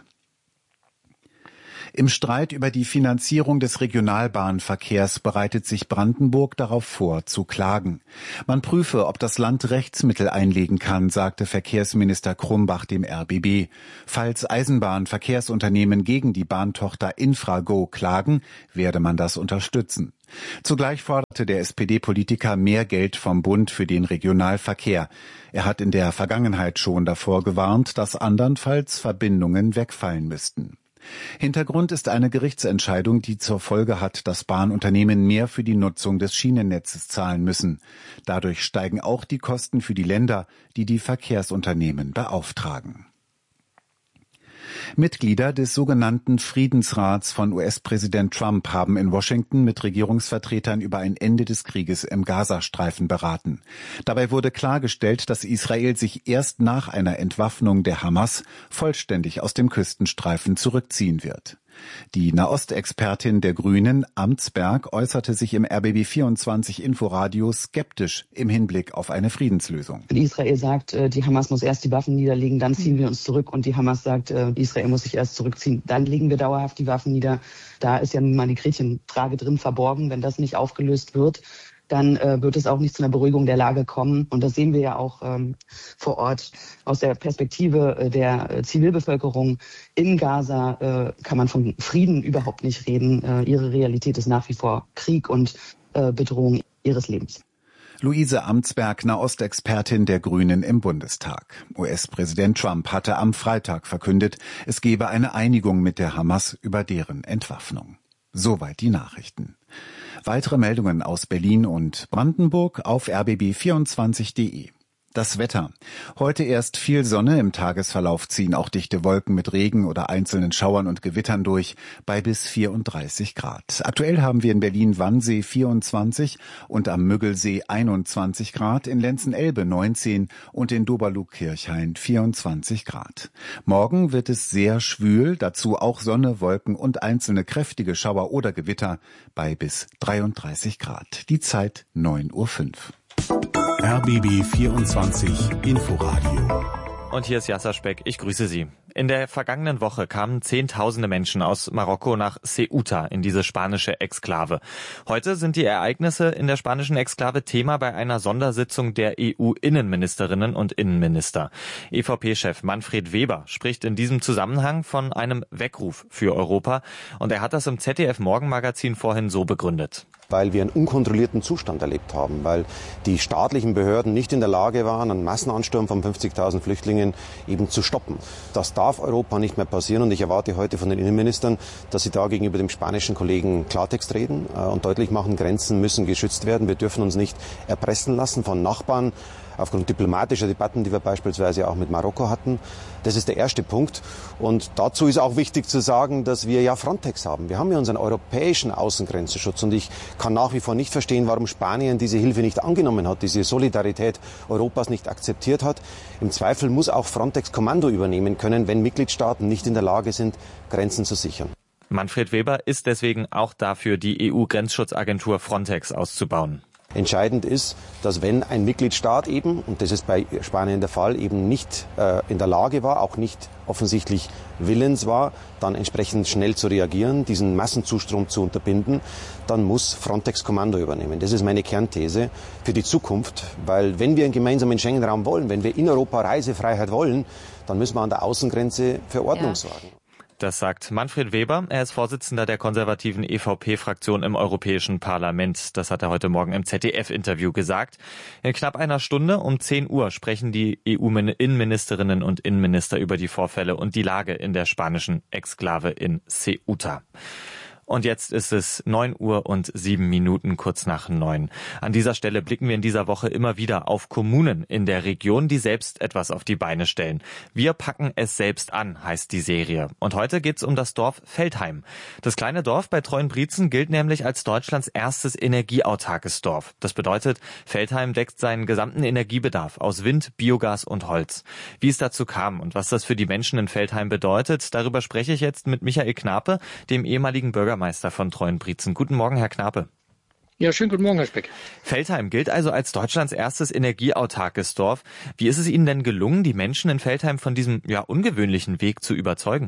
Im Streit über die Finanzierung des Regionalbahnverkehrs bereitet sich Brandenburg darauf vor, zu klagen. Man prüfe, ob das Land Rechtsmittel einlegen kann, sagte Verkehrsminister Krumbach dem R B B. Falls Eisenbahnverkehrsunternehmen gegen die Bahntochter Infrago klagen, werde man das unterstützen. Zugleich forderte der S P D-Politiker mehr Geld vom Bund für den Regionalverkehr. Er hat in der Vergangenheit schon davor gewarnt, dass andernfalls Verbindungen wegfallen müssten. Hintergrund ist eine Gerichtsentscheidung, die zur Folge hat, dass Bahnunternehmen mehr für die Nutzung des Schienennetzes zahlen müssen. Dadurch steigen auch die Kosten für die Länder, die die Verkehrsunternehmen beauftragen. Mitglieder des sogenannten Friedensrats von U S-Präsident Trump haben in Washington mit Regierungsvertretern über ein Ende des Krieges im Gazastreifen beraten. Dabei wurde klargestellt, dass Israel sich erst nach einer Entwaffnung der Hamas vollständig aus dem Küstenstreifen zurückziehen wird. Die Nahostexpertin der Grünen, Amtsberg, äußerte sich im R B B vierundzwanzig Inforadio skeptisch im Hinblick auf eine Friedenslösung. Israel sagt, die Hamas muss erst die Waffen niederlegen, dann ziehen wir uns zurück. Und die Hamas sagt, Israel muss sich erst zurückziehen, dann legen wir dauerhaft die Waffen nieder. Da ist ja nun mal die Gretchenfrage drin verborgen. Wenn das nicht aufgelöst wird, dann äh, wird es auch nicht zu einer Beruhigung der Lage kommen. Und das sehen wir ja auch ähm, vor Ort aus der Perspektive äh, der äh, Zivilbevölkerung in Gaza äh, kann man von Frieden überhaupt nicht reden. Äh, ihre Realität ist nach wie vor Krieg und äh, Bedrohung ihres Lebens. Luise Amtsberg, Nahostexpertin der Grünen im Bundestag. U S-Präsident Trump hatte am Freitag verkündet, es gebe eine Einigung mit der Hamas über deren Entwaffnung. Soweit die Nachrichten. Weitere Meldungen aus Berlin und Brandenburg auf r b b vierundzwanzig punkt de. Das Wetter. Heute erst viel Sonne, im Tagesverlauf ziehen auch dichte Wolken mit Regen oder einzelnen Schauern und Gewittern durch, bei bis vierunddreißig Grad. Aktuell haben wir in Berlin-Wannsee vierundzwanzig und am Müggelsee einundzwanzig Grad, in Lenzen-Elbe neunzehn und in Doberlug-Kirchhain vierundzwanzig Grad. Morgen wird es sehr schwül, dazu auch Sonne, Wolken und einzelne kräftige Schauer oder Gewitter bei bis dreiunddreißig Grad. Die Zeit neun Uhr fünf. R B B vierundzwanzig Inforadio. Und hier ist Yasser Speck, ich grüße Sie. In der vergangenen Woche kamen Zehntausende Menschen aus Marokko nach Ceuta in diese spanische Exklave. Heute sind die Ereignisse in der spanischen Exklave Thema bei einer Sondersitzung der E U-Innenministerinnen und Innenminister. E V P-Chef Manfred Weber spricht in diesem Zusammenhang von einem Weckruf für Europa. Und er hat das im Z D F-Morgenmagazin vorhin so begründet. Weil wir einen unkontrollierten Zustand erlebt haben, weil die staatlichen Behörden nicht in der Lage waren, einen Massenansturm von fünfzigtausend Flüchtlingen eben zu stoppen. Das darf Europa nicht mehr passieren und ich erwarte heute von den Innenministern, dass sie da gegenüber dem spanischen Kollegen Klartext reden und deutlich machen, Grenzen müssen geschützt werden. Wir dürfen uns nicht erpressen lassen von Nachbarn, aufgrund diplomatischer Debatten, die wir beispielsweise auch mit Marokko hatten. Das ist der erste Punkt. Und dazu ist auch wichtig zu sagen, dass wir ja Frontex haben. Wir haben ja unseren europäischen Außengrenzenschutz. Und ich kann nach wie vor nicht verstehen, warum Spanien diese Hilfe nicht angenommen hat, diese Solidarität Europas nicht akzeptiert hat. Im Zweifel muss auch Frontex Kommando übernehmen können, wenn Mitgliedstaaten nicht in der Lage sind, Grenzen zu sichern. Manfred Weber ist deswegen auch dafür, die E U-Grenzschutzagentur Frontex auszubauen. Entscheidend ist, dass wenn ein Mitgliedstaat eben, und das ist bei Spanien der Fall, eben nicht äh, in der Lage war, auch nicht offensichtlich willens war, dann entsprechend schnell zu reagieren, diesen Massenzustrom zu unterbinden, dann muss Frontex Kommando übernehmen. Das ist meine Kernthese für die Zukunft, weil wenn wir einen gemeinsamen Schengen-Raum wollen, wenn wir in Europa Reisefreiheit wollen, dann müssen wir an der Außengrenze für Ordnung Ja. sorgen. Das sagt Manfred Weber. Er ist Vorsitzender der konservativen E V P-Fraktion im Europäischen Parlament. Das hat er heute Morgen im Z D F-Interview gesagt. In knapp einer Stunde um zehn Uhr sprechen die E U-Innenministerinnen und Innenminister über die Vorfälle und die Lage in der spanischen Exklave in Ceuta. Und jetzt ist es neun Uhr und sieben Minuten, kurz nach neun. An dieser Stelle blicken wir in dieser Woche immer wieder auf Kommunen in der Region, die selbst etwas auf die Beine stellen. Wir packen es selbst an, heißt die Serie. Und heute geht's um das Dorf Veltheim. Das kleine Dorf bei Treuenbrietzen gilt nämlich als Deutschlands erstes energieautarkes Dorf. Das bedeutet, Veltheim deckt seinen gesamten Energiebedarf aus Wind, Biogas und Holz. Wie es dazu kam und was das für die Menschen in Veltheim bedeutet, darüber spreche ich jetzt mit Michael Knape, dem ehemaligen Bürgermeister Bürgermeister von Treuenbrietzen. Guten Morgen, Herr Knape. Ja, schönen guten Morgen, Herr Speck. Veltheim gilt also als Deutschlands erstes energieautarkes Dorf. Wie ist es Ihnen denn gelungen, die Menschen in Veltheim von diesem ja ungewöhnlichen Weg zu überzeugen?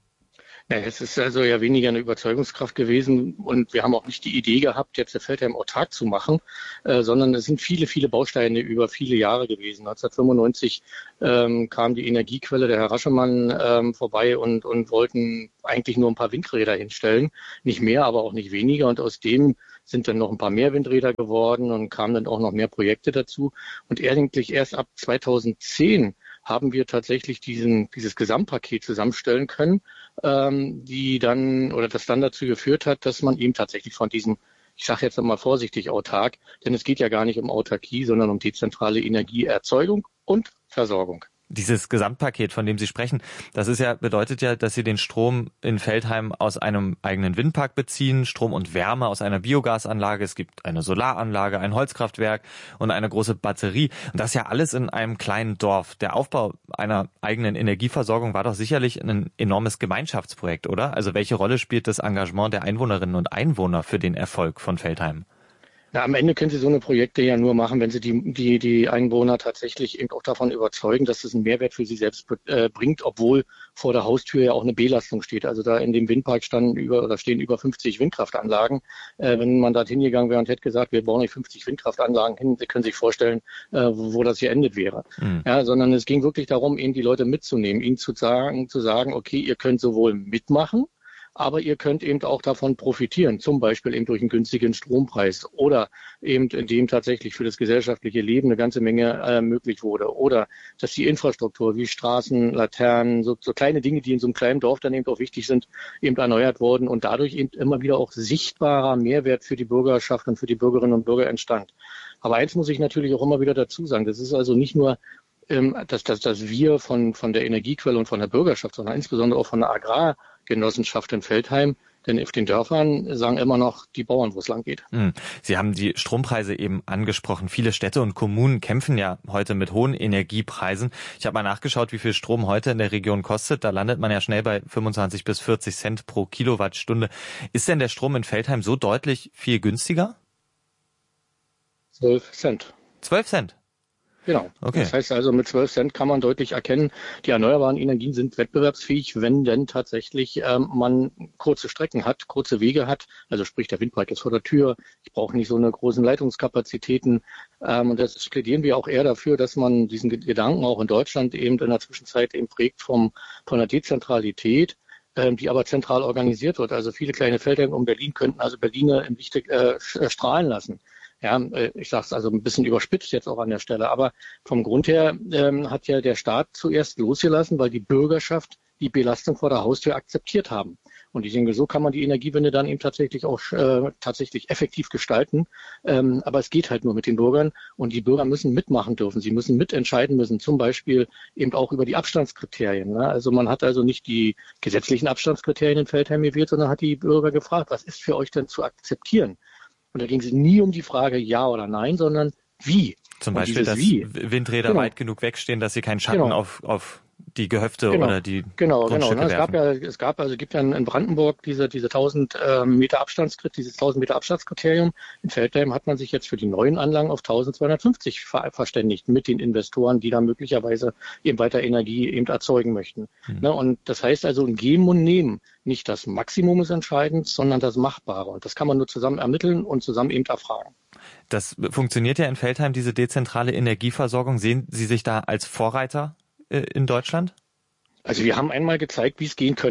Ja, es ist also ja weniger eine Überzeugungskraft gewesen und wir haben auch nicht die Idee gehabt, jetzt Veltheim autark zu machen, äh, sondern es sind viele, viele Bausteine über viele Jahre gewesen. neunzehnhundertfünfundneunzig ähm, kam die Energiequelle der Herr Raschemann ähm, vorbei und, und wollten eigentlich nur ein paar Windräder hinstellen. Nicht mehr, aber auch nicht weniger. Und aus dem sind dann noch ein paar mehr Windräder geworden und kamen dann auch noch mehr Projekte dazu. Und eigentlich erst ab zweitausendzehn haben wir tatsächlich diesen, dieses Gesamtpaket zusammenstellen können, ähm, die dann oder das dann dazu geführt hat, dass man eben tatsächlich von diesem, ich sage jetzt einmal vorsichtig, autark, denn es geht ja gar nicht um Autarkie, sondern um dezentrale Energieerzeugung und Versorgung. Dieses Gesamtpaket, von dem Sie sprechen, das ist ja, bedeutet ja, dass Sie den Strom in Veltheim aus einem eigenen Windpark beziehen, Strom und Wärme aus einer Biogasanlage, es gibt eine Solaranlage, ein Holzkraftwerk und eine große Batterie. Und das ja alles in einem kleinen Dorf. Der Aufbau einer eigenen Energieversorgung war doch sicherlich ein enormes Gemeinschaftsprojekt, oder? Also welche Rolle spielt das Engagement der Einwohnerinnen und Einwohner für den Erfolg von Veltheim? Na, am Ende können Sie so eine Projekte ja nur machen, wenn Sie die, die, die Einwohner tatsächlich eben auch davon überzeugen, dass es einen Mehrwert für sie selbst äh, bringt, obwohl vor der Haustür ja auch eine Belastung steht. Also da in dem Windpark standen über oder stehen über fünfzig Windkraftanlagen. Äh, wenn man da hingegangen wäre und hätte gesagt, wir bauen nicht fünfzig Windkraftanlagen hin, Sie können sich vorstellen, äh, wo, wo das hier endet wäre. Mhm. Ja, sondern es ging wirklich darum, eben die Leute mitzunehmen, ihnen zu sagen, zu sagen, okay, ihr könnt sowohl mitmachen, aber ihr könnt eben auch davon profitieren, zum Beispiel eben durch einen günstigen Strompreis oder eben indem tatsächlich für das gesellschaftliche Leben eine ganze Menge äh, möglich wurde oder dass die Infrastruktur wie Straßen, Laternen, so, so kleine Dinge, die in so einem kleinen Dorf dann eben auch wichtig sind, eben erneuert wurden und dadurch eben immer wieder auch sichtbarer Mehrwert für die Bürgerschaft und für die Bürgerinnen und Bürger entstand. Aber eins muss ich natürlich auch immer wieder dazu sagen, das ist also nicht nur dass, dass, dass wir von, von der Energiequelle und von der Bürgerschaft, sondern insbesondere auch von der Agrargenossenschaft in Veltheim, denn auf den Dörfern sagen immer noch die Bauern, wo es lang geht. Sie haben die Strompreise eben angesprochen. Viele Städte und Kommunen kämpfen ja heute mit hohen Energiepreisen. Ich habe mal nachgeschaut, wie viel Strom heute in der Region kostet. Da landet man ja schnell bei fünfundzwanzig bis vierzig Cent pro Kilowattstunde. Ist denn der Strom in Veltheim so deutlich viel günstiger? Zwölf Cent. Zwölf Cent? Genau. Okay. Das heißt also, mit zwölf Cent kann man deutlich erkennen, die erneuerbaren Energien sind wettbewerbsfähig, wenn denn tatsächlich ähm, man kurze Strecken hat, kurze Wege hat. Also sprich, der Windpark ist vor der Tür. Ich brauche nicht so eine großen Leitungskapazitäten. Ähm, und das plädieren wir auch eher dafür, dass man diesen Gedanken auch in Deutschland eben in der Zwischenzeit eben prägt vom, von der Dezentralität, ähm, die aber zentral organisiert wird. Also viele kleine Felder um Berlin könnten also Berliner im Lichte äh, strahlen lassen. Ja, ich sage es also ein bisschen überspitzt jetzt auch an der Stelle, aber vom Grund her ähm, hat ja der Staat zuerst losgelassen, weil die Bürgerschaft die Belastung vor der Haustür akzeptiert haben. Und ich denke, so kann man die Energiewende dann eben tatsächlich auch äh, tatsächlich effektiv gestalten. Ähm, aber es geht halt nur mit den Bürgern und die Bürger müssen mitmachen dürfen. Sie müssen mitentscheiden müssen, zum Beispiel eben auch über die Abstandskriterien. Ne? Also man hat also nicht die gesetzlichen Abstandskriterien in Veltheim gewählt, sondern hat die Bürger gefragt, was ist für euch denn zu akzeptieren? Und da ging es nie um die Frage ja oder nein, sondern wie. Zum Beispiel, dass wie. Windräder genau. weit genug wegstehen, dass sie keinen Schatten genau. auf, auf die Gehöfte genau. oder die genau, Grundstücke genau. Ne? Es gab werfen. ja, es gab also gibt ja in Brandenburg diese diese tausend ähm, Meter Abstandskriterium, dieses tausend Meter Abstandskriterium. In Veltheim hat man sich jetzt für die neuen Anlagen auf tausendzweihundertfünfzig ver verständigt mit den Investoren, die da möglicherweise eben weiter Energie eben erzeugen möchten. Hm. Ne? Und das heißt also ein Geben und Nehmen. Nicht das Maximum ist entscheidend, sondern das Machbare. Und das kann man nur zusammen ermitteln und zusammen eben erfragen. Das funktioniert ja in Veltheim, diese dezentrale Energieversorgung. Sehen Sie sich da als Vorreiter äh, in Deutschland? Also wir haben einmal gezeigt, wie es gehen könnte.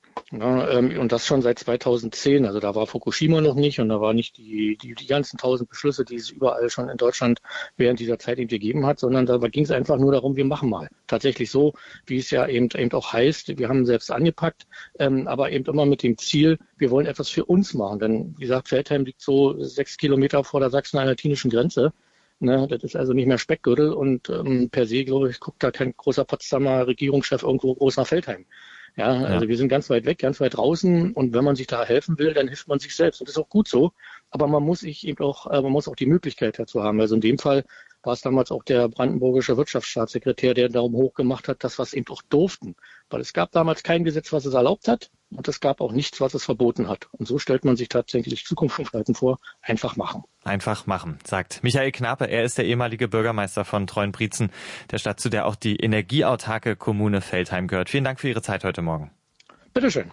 Ja, ähm, und das schon seit zweitausendzehn. Also da war Fukushima noch nicht und da war nicht die, die, die ganzen tausend Beschlüsse, die es überall schon in Deutschland während dieser Zeit eben gegeben hat, sondern da ging es einfach nur darum, wir machen mal. Tatsächlich so, wie es ja eben, eben auch heißt, wir haben selbst angepackt, ähm, aber eben immer mit dem Ziel, wir wollen etwas für uns machen. Denn wie gesagt, Veltheim liegt so sechs Kilometer vor der sachsen-anhaltinischen Grenze. Ne, das ist also nicht mehr Speckgürtel und ähm, per se, glaube ich, guckt da kein großer Potsdamer Regierungschef irgendwo groß nach Veltheim. Ja, also ja. Wir sind ganz weit weg, ganz weit draußen und wenn man sich da helfen will, dann hilft man sich selbst und das ist auch gut so. Aber man muss sich eben auch, äh, man muss auch die Möglichkeit dazu haben. Also in dem Fall war es damals auch der brandenburgische Wirtschaftsstaatssekretär, der Daumen hoch gemacht hat, dass wir es eben auch durften. Weil es gab damals kein Gesetz, was es erlaubt hat und es gab auch nichts, was es verboten hat. Und so stellt man sich tatsächlich Zukunftsgestalten vor, einfach machen. Einfach machen, sagt Michael Knape. Er ist der ehemalige Bürgermeister von Treuenbrietzen, der Stadt, zu der auch die energieautarke Kommune Veltheim gehört. Vielen Dank für Ihre Zeit heute Morgen. Bitteschön.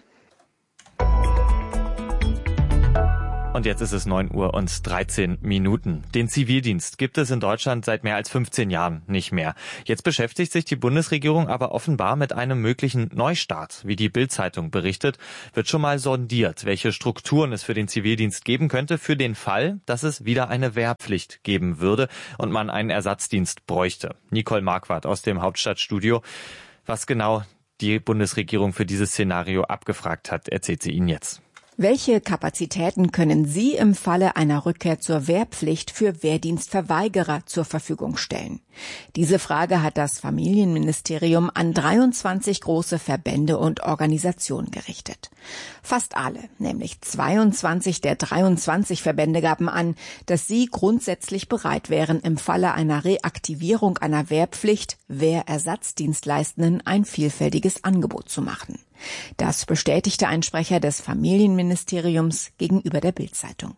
Und jetzt ist es neun Uhr und dreizehn Minuten. Den Zivildienst gibt es in Deutschland seit mehr als fünfzehn Jahren nicht mehr. Jetzt beschäftigt sich die Bundesregierung aber offenbar mit einem möglichen Neustart. Wie die Bild-Zeitung berichtet, wird schon mal sondiert, welche Strukturen es für den Zivildienst geben könnte, für den Fall, dass es wieder eine Wehrpflicht geben würde und man einen Ersatzdienst bräuchte. Nicole Marquardt aus dem Hauptstadtstudio. Was genau die Bundesregierung für dieses Szenario abgefragt hat, erzählt sie Ihnen jetzt. Welche Kapazitäten können Sie im Falle einer Rückkehr zur Wehrpflicht für Wehrdienstverweigerer zur Verfügung stellen? Diese Frage hat das Familienministerium an dreiundzwanzig große Verbände und Organisationen gerichtet. Fast alle, nämlich zweiundzwanzig der dreiundzwanzig Verbände, gaben an, dass sie grundsätzlich bereit wären, im Falle einer Reaktivierung einer Wehrpflicht Wehrersatzdienstleistenden ein vielfältiges Angebot zu machen. Das bestätigte ein Sprecher des Familienministeriums gegenüber der Bild-Zeitung.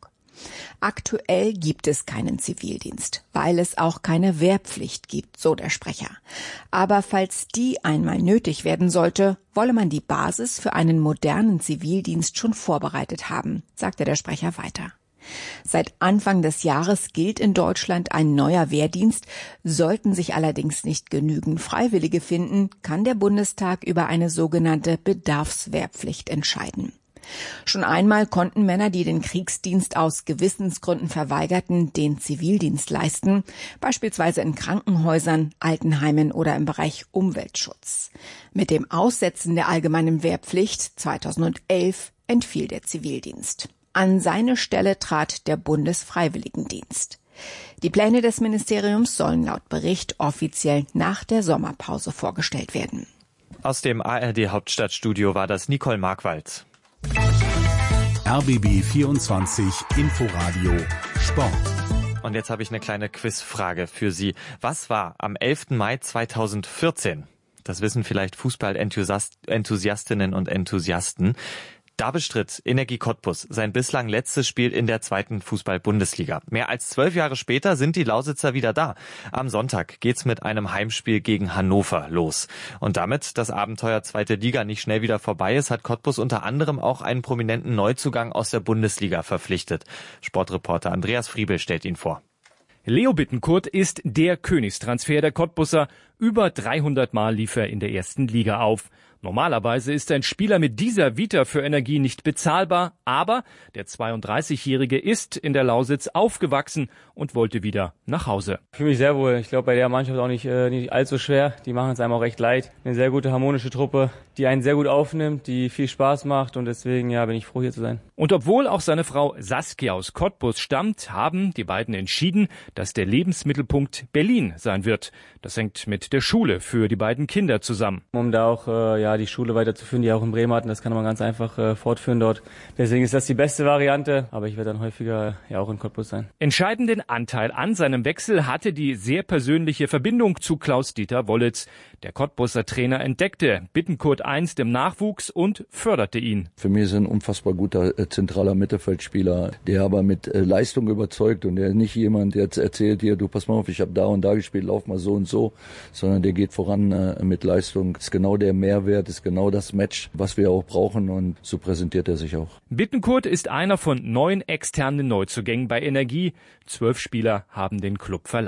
Aktuell gibt es keinen Zivildienst, weil es auch keine Wehrpflicht gibt, so der Sprecher. Aber falls die einmal nötig werden sollte, wolle man die Basis für einen modernen Zivildienst schon vorbereitet haben, sagte der Sprecher weiter. Seit Anfang des Jahres gilt in Deutschland ein neuer Wehrdienst. Sollten sich allerdings nicht genügend Freiwillige finden, kann der Bundestag über eine sogenannte Bedarfswehrpflicht entscheiden. Schon einmal konnten Männer, die den Kriegsdienst aus Gewissensgründen verweigerten, den Zivildienst leisten, beispielsweise in Krankenhäusern, Altenheimen oder im Bereich Umweltschutz. Mit dem Aussetzen der allgemeinen Wehrpflicht zweitausendelf entfiel der Zivildienst. An seine Stelle trat der Bundesfreiwilligendienst. Die Pläne des Ministeriums sollen laut Bericht offiziell nach der Sommerpause vorgestellt werden. Aus dem A R D Hauptstadtstudio war das Nicole Marquardt. R B B vierundzwanzig Inforadio Sport. Und jetzt habe ich eine kleine Quizfrage für Sie. Was war am elften Mai zweitausendvierzehn? Das wissen vielleicht Fußball-Enthusiastinnen und Enthusiasten. Da bestritt Energie Cottbus sein bislang letztes Spiel in der zweiten Fußball-Bundesliga. Mehr als zwölf Jahre später sind die Lausitzer wieder da. Am Sonntag geht's mit einem Heimspiel gegen Hannover los. Und damit das Abenteuer zweite Liga nicht schnell wieder vorbei ist, hat Cottbus unter anderem auch einen prominenten Neuzugang aus der Bundesliga verpflichtet. Sportreporter Andreas Friebel stellt ihn vor. Leo Bittencourt ist der Königstransfer der Cottbusser. Über dreihundert Mal lief er in der ersten Liga auf. Normalerweise ist ein Spieler mit dieser Vita für Energie nicht bezahlbar, aber der zweiunddreißigjährige ist in der Lausitz aufgewachsen und wollte wieder nach Hause. Ich fühle mich sehr wohl. Ich glaube, bei der Mannschaft auch nicht, äh, nicht allzu schwer. Die machen es einem auch recht leid. Eine sehr gute harmonische Truppe, die einen sehr gut aufnimmt, die viel Spaß macht und deswegen ja, bin ich froh, hier zu sein. Und obwohl auch seine Frau Saskia aus Cottbus stammt, haben die beiden entschieden, dass der Lebensmittelpunkt Berlin sein wird. Das hängt mit der Schule für die beiden Kinder zusammen. Um da auch äh, ja die Schule weiterzuführen, die auch in Bremen hatten, das kann man ganz einfach äh, fortführen dort. Deswegen ist das die beste Variante, aber ich werde dann häufiger ja auch in Cottbus sein. Entscheidenden Anteil an seinem Wechsel hatte die sehr persönliche Verbindung zu Klaus-Dieter Wollitz. Der Cottbuser Trainer entdeckte Bittencourt einst im Nachwuchs und förderte ihn. Für mich ist er ein unfassbar guter äh, zentraler Mittelfeldspieler, der aber mit äh, Leistung überzeugt und der nicht jemand, der jetzt erzählt dir, du pass mal auf, ich habe da und da gespielt, lauf mal so und so, sondern der geht voran äh, mit Leistung. Das ist genau der Mehrwert, ist genau das Match, was wir auch brauchen und so präsentiert er sich auch. Bittencourt ist einer von neun externen Neuzugängen bei Energie. Zwölf Spieler haben den Club verlassen.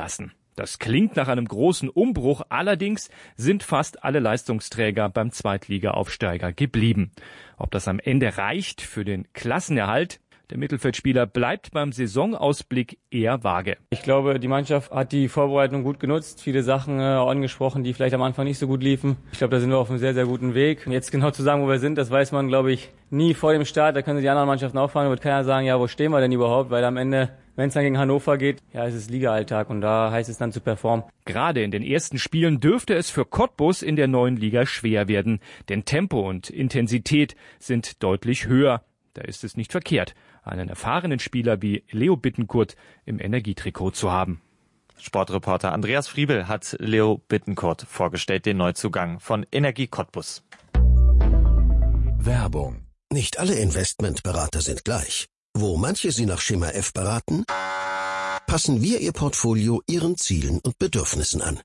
Das klingt nach einem großen Umbruch, allerdings sind fast alle Leistungsträger beim Zweitliga-Aufsteiger geblieben. Ob das am Ende reicht für den Klassenerhalt? Der Mittelfeldspieler bleibt beim Saisonausblick eher vage. Ich glaube, die Mannschaft hat die Vorbereitung gut genutzt, viele Sachen äh, angesprochen, die vielleicht am Anfang nicht so gut liefen. Ich glaube, da sind wir auf einem sehr, sehr guten Weg. Und jetzt genau zu sagen, wo wir sind, das weiß man, glaube ich, nie vor dem Start. Da können sich die anderen Mannschaften auch fragen, da wird keiner sagen, ja, wo stehen wir denn überhaupt? Weil am Ende, wenn es dann gegen Hannover geht, ja, es ist Liga-Alltag und da heißt es dann zu performen. Gerade in den ersten Spielen dürfte es für Cottbus in der neuen Liga schwer werden, denn Tempo und Intensität sind deutlich höher. Da ist es nicht verkehrt, einen erfahrenen Spieler wie Leo Bittencourt im Energietrikot zu haben. Sportreporter Andreas Friebel hat Leo Bittencourt vorgestellt, den Neuzugang von Energie Cottbus. Werbung. Nicht alle Investmentberater sind gleich. Wo manche Sie nach Schema F beraten, passen wir Ihr Portfolio Ihren Zielen und Bedürfnissen an.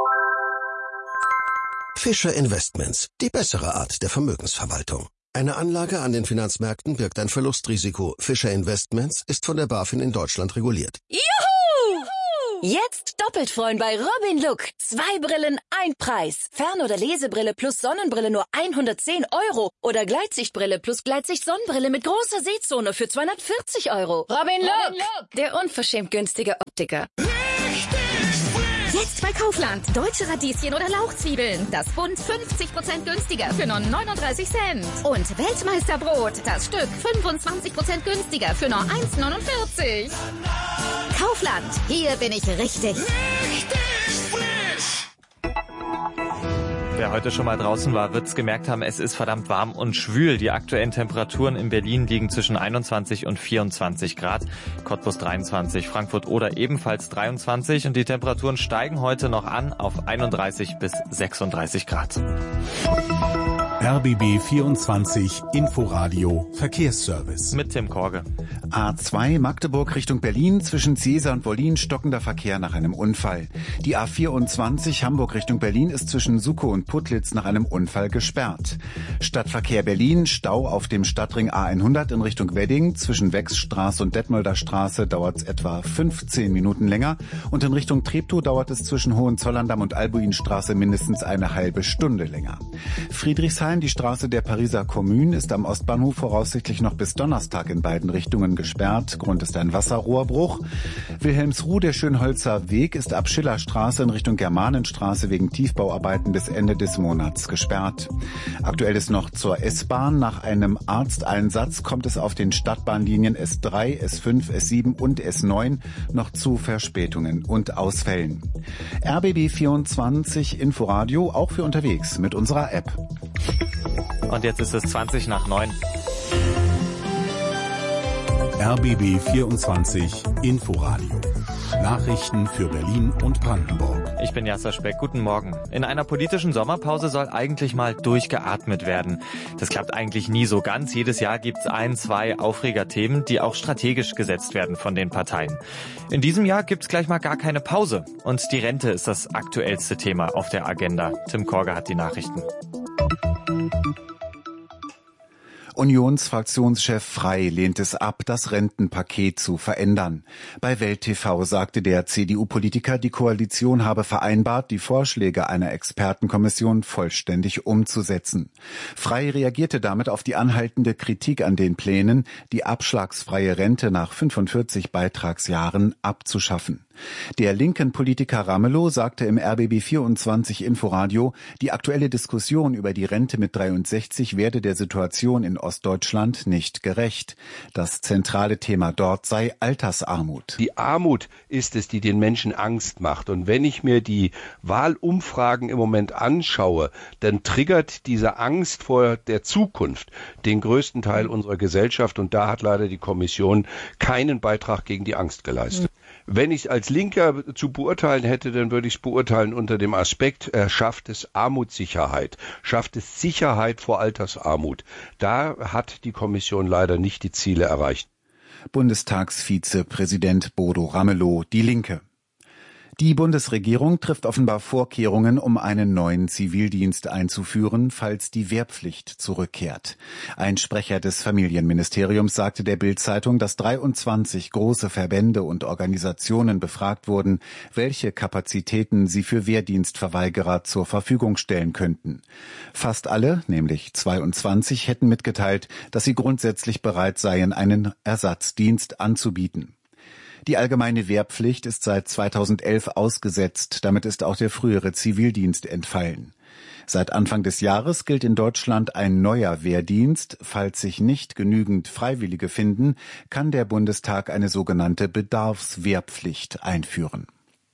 Fischer Investments, die bessere Art der Vermögensverwaltung. Eine Anlage an den Finanzmärkten birgt ein Verlustrisiko. Fischer Investments ist von der BaFin in Deutschland reguliert. Juhu! Jetzt doppelt freuen bei Robin Look. Zwei Brillen, ein Preis. Fern- oder Lesebrille plus Sonnenbrille nur hundertzehn Euro. Oder Gleitsichtbrille plus Gleitsicht-Sonnenbrille mit großer Sehzone für zweihundertvierzig Euro. Robin Look, Robin Look. Der unverschämt günstige Optiker. Jetzt bei Kaufland. Deutsche Radieschen oder Lauchzwiebeln. Das Bund fünfzig Prozent günstiger für nur neununddreißig Cent. Und Weltmeisterbrot. Das Stück fünfundzwanzig Prozent günstiger für nur eins neunundvierzig. Kaufland. Hier bin ich richtig. Richtig frisch. Wer heute schon mal draußen war, wird's gemerkt haben, es ist verdammt warm und schwül. Die aktuellen Temperaturen in Berlin liegen zwischen einundzwanzig und vierundzwanzig Grad. Cottbus dreiundzwanzig, Frankfurt Oder ebenfalls dreiundzwanzig. Und die Temperaturen steigen heute noch an auf einunddreißig bis sechsunddreißig Grad. R B B vierundzwanzig Inforadio Verkehrsservice. Mit Tim Korge. A zwei Magdeburg Richtung Berlin, zwischen Seesa und Wollin stockender Verkehr nach einem Unfall. Die A vierundzwanzig Hamburg Richtung Berlin ist zwischen Suckow und Putlitz nach einem Unfall gesperrt. Stadtverkehr Berlin, Stau auf dem Stadtring A hundert in Richtung Wedding. Zwischen Wechsstraße und Detmolder Straße dauert es etwa fünfzehn Minuten länger. Und in Richtung Treptow dauert es zwischen Hohenzollern-Damm und Albuinstraße mindestens eine halbe Stunde länger. Friedrichshain, die Straße der Pariser Kommune, ist am Ostbahnhof voraussichtlich noch bis Donnerstag in beiden Richtungen gesperrt. Grund ist ein Wasserrohrbruch. Wilhelmsruh, der Schönholzer Weg, ist ab Schillerstraße in Richtung Germanenstraße wegen Tiefbauarbeiten bis Ende des Monats gesperrt. Aktuell ist noch zur S-Bahn. Nach einem Arzteinsatz kommt es auf den Stadtbahnlinien S drei, S fünf, S sieben und S neun noch zu Verspätungen und Ausfällen. R B B vierundzwanzig Inforadio auch für unterwegs mit unserer App. Und jetzt ist es zwanzig nach neun. R B B vierundzwanzig Inforadio. Nachrichten für Berlin und Brandenburg. Ich bin Jasser Speck. Guten Morgen. In einer politischen Sommerpause soll eigentlich mal durchgeatmet werden. Das klappt eigentlich nie so ganz. Jedes Jahr gibt es ein, zwei Aufregerthemen, die auch strategisch gesetzt werden von den Parteien. In diesem Jahr gibt es gleich mal gar keine Pause. Und die Rente ist das aktuellste Thema auf der Agenda. Tim Korge hat die Nachrichten. Unionsfraktionschef Frey lehnt es ab, das Rentenpaket zu verändern. Bei Welt T V sagte der C D U-Politiker, die Koalition habe vereinbart, die Vorschläge einer Expertenkommission vollständig umzusetzen. Frey reagierte damit auf die anhaltende Kritik an den Plänen, die abschlagsfreie Rente nach fünfundvierzig Beitragsjahren abzuschaffen. Der linken Politiker Ramelow sagte im R B B vierundzwanzig Inforadio, die aktuelle Diskussion über die Rente mit dreiundsechzig werde der Situation in Ostdeutschland nicht gerecht. Das zentrale Thema dort sei Altersarmut. Die Armut ist es, die den Menschen Angst macht. Und wenn ich mir die Wahlumfragen im Moment anschaue, dann triggert diese Angst vor der Zukunft den größten Teil unserer Gesellschaft. Und da hat leider die Kommission keinen Beitrag gegen die Angst geleistet. Wenn ich es als Linker zu beurteilen hätte, dann würde ich es beurteilen unter dem Aspekt, er schafft es Armutssicherheit, schafft es Sicherheit vor Altersarmut. Da hat die Kommission leider nicht die Ziele erreicht. Bundestagsvizepräsident Bodo Ramelow, die Linke. Die Bundesregierung trifft offenbar Vorkehrungen, um einen neuen Zivildienst einzuführen, falls die Wehrpflicht zurückkehrt. Ein Sprecher des Familienministeriums sagte der Bild-Zeitung, dass dreiundzwanzig große Verbände und Organisationen befragt wurden, welche Kapazitäten sie für Wehrdienstverweigerer zur Verfügung stellen könnten. Fast alle, nämlich zweiundzwanzig, hätten mitgeteilt, dass sie grundsätzlich bereit seien, einen Ersatzdienst anzubieten. Die allgemeine Wehrpflicht ist seit zweitausendelf ausgesetzt, damit ist auch der frühere Zivildienst entfallen. Seit Anfang des Jahres gilt in Deutschland ein neuer Wehrdienst. Falls sich nicht genügend Freiwillige finden, kann der Bundestag eine sogenannte Bedarfswehrpflicht einführen.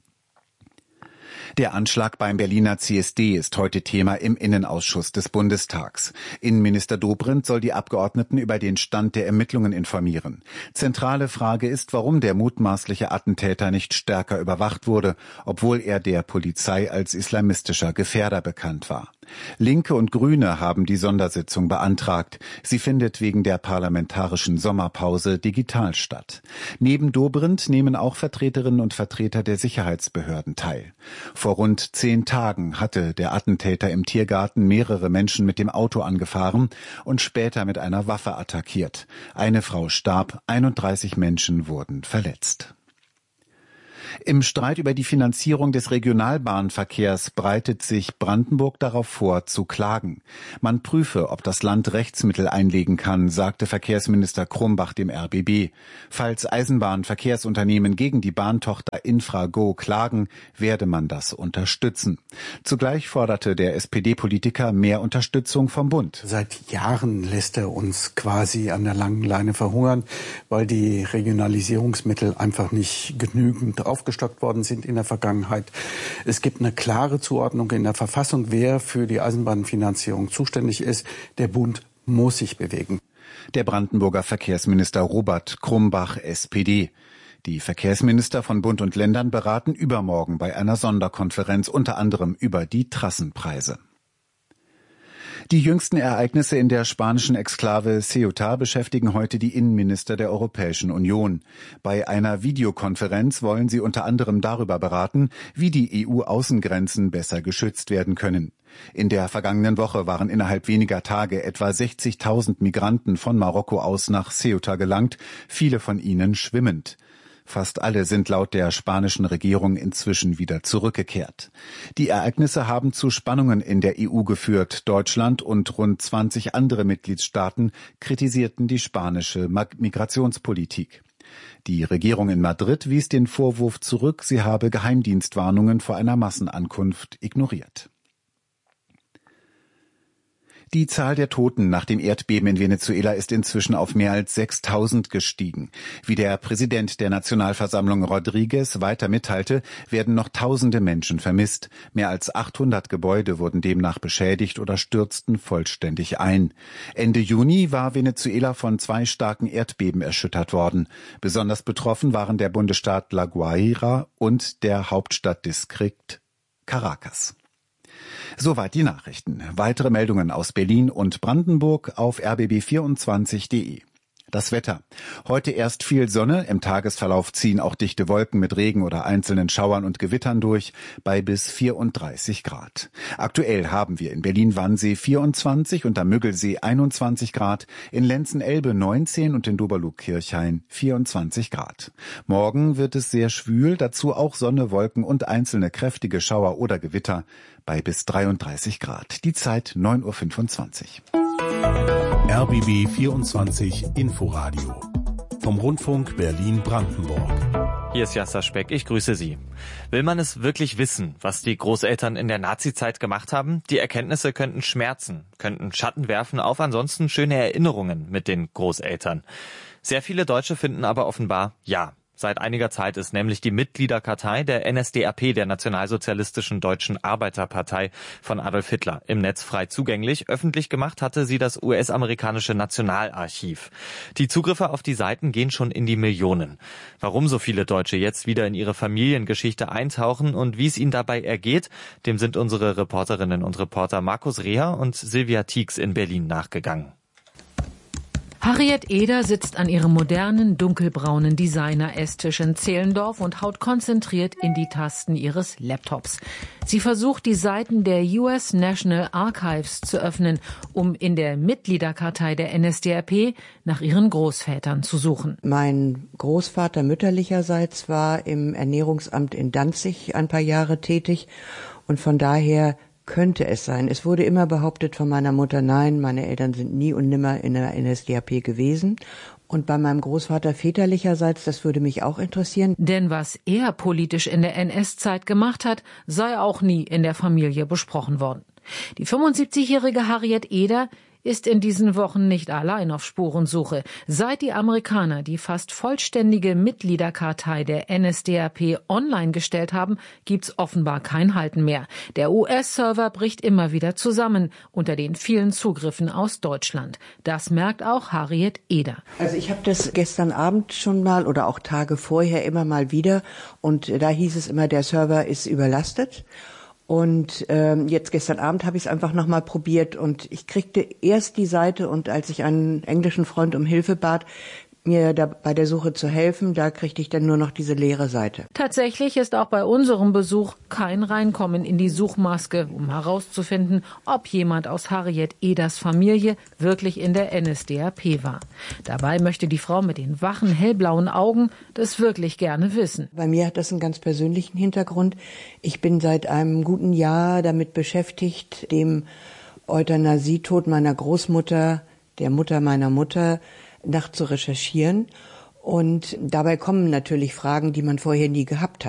Der Anschlag beim Berliner C S D ist heute Thema im Innenausschuss des Bundestags. Innenminister Dobrindt soll die Abgeordneten über den Stand der Ermittlungen informieren. Zentrale Frage ist, warum der mutmaßliche Attentäter nicht stärker überwacht wurde, obwohl er der Polizei als islamistischer Gefährder bekannt war. Linke und Grüne haben die Sondersitzung beantragt. Sie findet wegen der parlamentarischen Sommerpause digital statt. Neben Dobrindt nehmen auch Vertreterinnen und Vertreter der Sicherheitsbehörden teil. Vor rund zehn Tagen hatte der Attentäter im Tiergarten mehrere Menschen mit dem Auto angefahren und später mit einer Waffe attackiert. Eine Frau starb, einunddreißig Menschen wurden verletzt. Im Streit über die Finanzierung des Regionalbahnverkehrs breitet sich Brandenburg darauf vor, zu klagen. Man prüfe, ob das Land Rechtsmittel einlegen kann, sagte Verkehrsminister Krumbach dem R B B. Falls Eisenbahnverkehrsunternehmen gegen die Bahntochter Infrago klagen, werde man das unterstützen. Zugleich forderte der S P D-Politiker mehr Unterstützung vom Bund. Seit Jahren lässt er uns quasi an der langen Leine verhungern, weil die Regionalisierungsmittel einfach nicht genügend aufgestockt worden sind in der Vergangenheit. Es gibt eine klare Zuordnung in der Verfassung, wer für die Eisenbahnfinanzierung zuständig ist. Der Bund muss sich bewegen. Der Brandenburger Verkehrsminister Robert Krumbach, S P D. Die Verkehrsminister von Bund und Ländern beraten übermorgen bei einer Sonderkonferenz unter anderem über die Trassenpreise. Die jüngsten Ereignisse in der spanischen Exklave Ceuta beschäftigen heute die Innenminister der Europäischen Union. Bei einer Videokonferenz wollen sie unter anderem darüber beraten, wie die E U-Außengrenzen besser geschützt werden können. In der vergangenen Woche waren innerhalb weniger Tage etwa sechzigtausend Migranten von Marokko aus nach Ceuta gelangt, viele von ihnen schwimmend. Fast alle sind laut der spanischen Regierung inzwischen wieder zurückgekehrt. Die Ereignisse haben zu Spannungen in der E U geführt. Deutschland und rund zwanzig andere Mitgliedstaaten kritisierten die spanische Migrationspolitik. Die Regierung in Madrid wies den Vorwurf zurück, sie habe Geheimdienstwarnungen vor einer Massenankunft ignoriert. Die Zahl der Toten nach dem Erdbeben in Venezuela ist inzwischen auf mehr als sechstausend gestiegen. Wie der Präsident der Nationalversammlung Rodriguez weiter mitteilte, werden noch tausende Menschen vermisst. Mehr als achthundert Gebäude wurden demnach beschädigt oder stürzten vollständig ein. Ende Juni war Venezuela von zwei starken Erdbeben erschüttert worden. Besonders betroffen waren der Bundesstaat La Guaira und der Hauptstadtdistrikt Caracas. Soweit die Nachrichten. Weitere Meldungen aus Berlin und Brandenburg auf r b b vierundzwanzig punkt de. Das Wetter. Heute erst viel Sonne, im Tagesverlauf ziehen auch dichte Wolken mit Regen oder einzelnen Schauern und Gewittern durch, bei bis vierunddreißig Grad. Aktuell haben wir in Berlin-Wannsee vierundzwanzig und am Müggelsee einundzwanzig Grad, in Lenzen-Elbe neunzehn und in Doberlug-Kirchhain vierundzwanzig Grad. Morgen wird es sehr schwül, dazu auch Sonne, Wolken und einzelne kräftige Schauer oder Gewitter, bei bis dreiunddreißig Grad. Die Zeit neun Uhr fünfundzwanzig. R B B vierundzwanzig Inforadio vom Rundfunk Berlin-Brandenburg. Hier ist Jasser Speck, ich grüße Sie. Will man es wirklich wissen, was die Großeltern in der Nazizeit gemacht haben? Die Erkenntnisse könnten schmerzen, könnten Schatten werfen auf ansonsten schöne Erinnerungen mit den Großeltern. Sehr viele Deutsche finden aber offenbar ja. Seit einiger Zeit ist nämlich die Mitgliederkartei der N S D A P, der Nationalsozialistischen Deutschen Arbeiterpartei von Adolf Hitler, im Netz frei zugänglich. Öffentlich gemacht hatte sie das U S-amerikanische Nationalarchiv. Die Zugriffe auf die Seiten gehen schon in die Millionen. Warum so viele Deutsche jetzt wieder in ihre Familiengeschichte eintauchen und wie es ihnen dabei ergeht, dem sind unsere Reporterinnen und Reporter Markus Reher und Silvia Tieks in Berlin nachgegangen. Harriet Eder sitzt an ihrem modernen, dunkelbraunen Designer-Esstisch in Zehlendorf und haut konzentriert in die Tasten ihres Laptops. Sie versucht, die Seiten der U S National Archives zu öffnen, um in der Mitgliederkartei der N S D A P nach ihren Großvätern zu suchen. Mein Großvater mütterlicherseits war im Ernährungsamt in Danzig ein paar Jahre tätig und von daher könnte es sein. Es wurde immer behauptet von meiner Mutter, nein, meine Eltern sind nie und nimmer in der N S D A P gewesen. Und bei meinem Großvater väterlicherseits, das würde mich auch interessieren. Denn was er politisch in der N S-Zeit gemacht hat, sei auch nie in der Familie besprochen worden. Die fünfundsiebzigjährige Harriet Eder ist in diesen Wochen nicht allein auf Spurensuche. Seit die Amerikaner die fast vollständige Mitgliederkartei der N S D A P online gestellt haben, gibt's offenbar kein Halten mehr. Der U S-Server bricht immer wieder zusammen unter den vielen Zugriffen aus Deutschland. Das merkt auch Harriet Eder. Also ich habe das gestern Abend schon mal oder auch Tage vorher immer mal wieder und da hieß es immer, der Server ist überlastet. Und ähm, jetzt gestern Abend habe ich es einfach nochmal probiert und ich kriegte erst die Seite und als ich einen englischen Freund um Hilfe bat, mir da bei der Suche zu helfen, da kriegte ich dann nur noch diese leere Seite. Tatsächlich ist auch bei unserem Besuch kein Reinkommen in die Suchmaske, um herauszufinden, ob jemand aus Harriet Eders Familie wirklich in der N S D A P war. Dabei möchte die Frau mit den wachen, hellblauen Augen das wirklich gerne wissen. Bei mir hat das einen ganz persönlichen Hintergrund. Ich bin seit einem guten Jahr damit beschäftigt, dem Euthanasietod meiner Großmutter, der Mutter meiner Mutter, nach zu recherchieren. Und dabei kommen natürlich Fragen, die man vorher nie gehabt hat.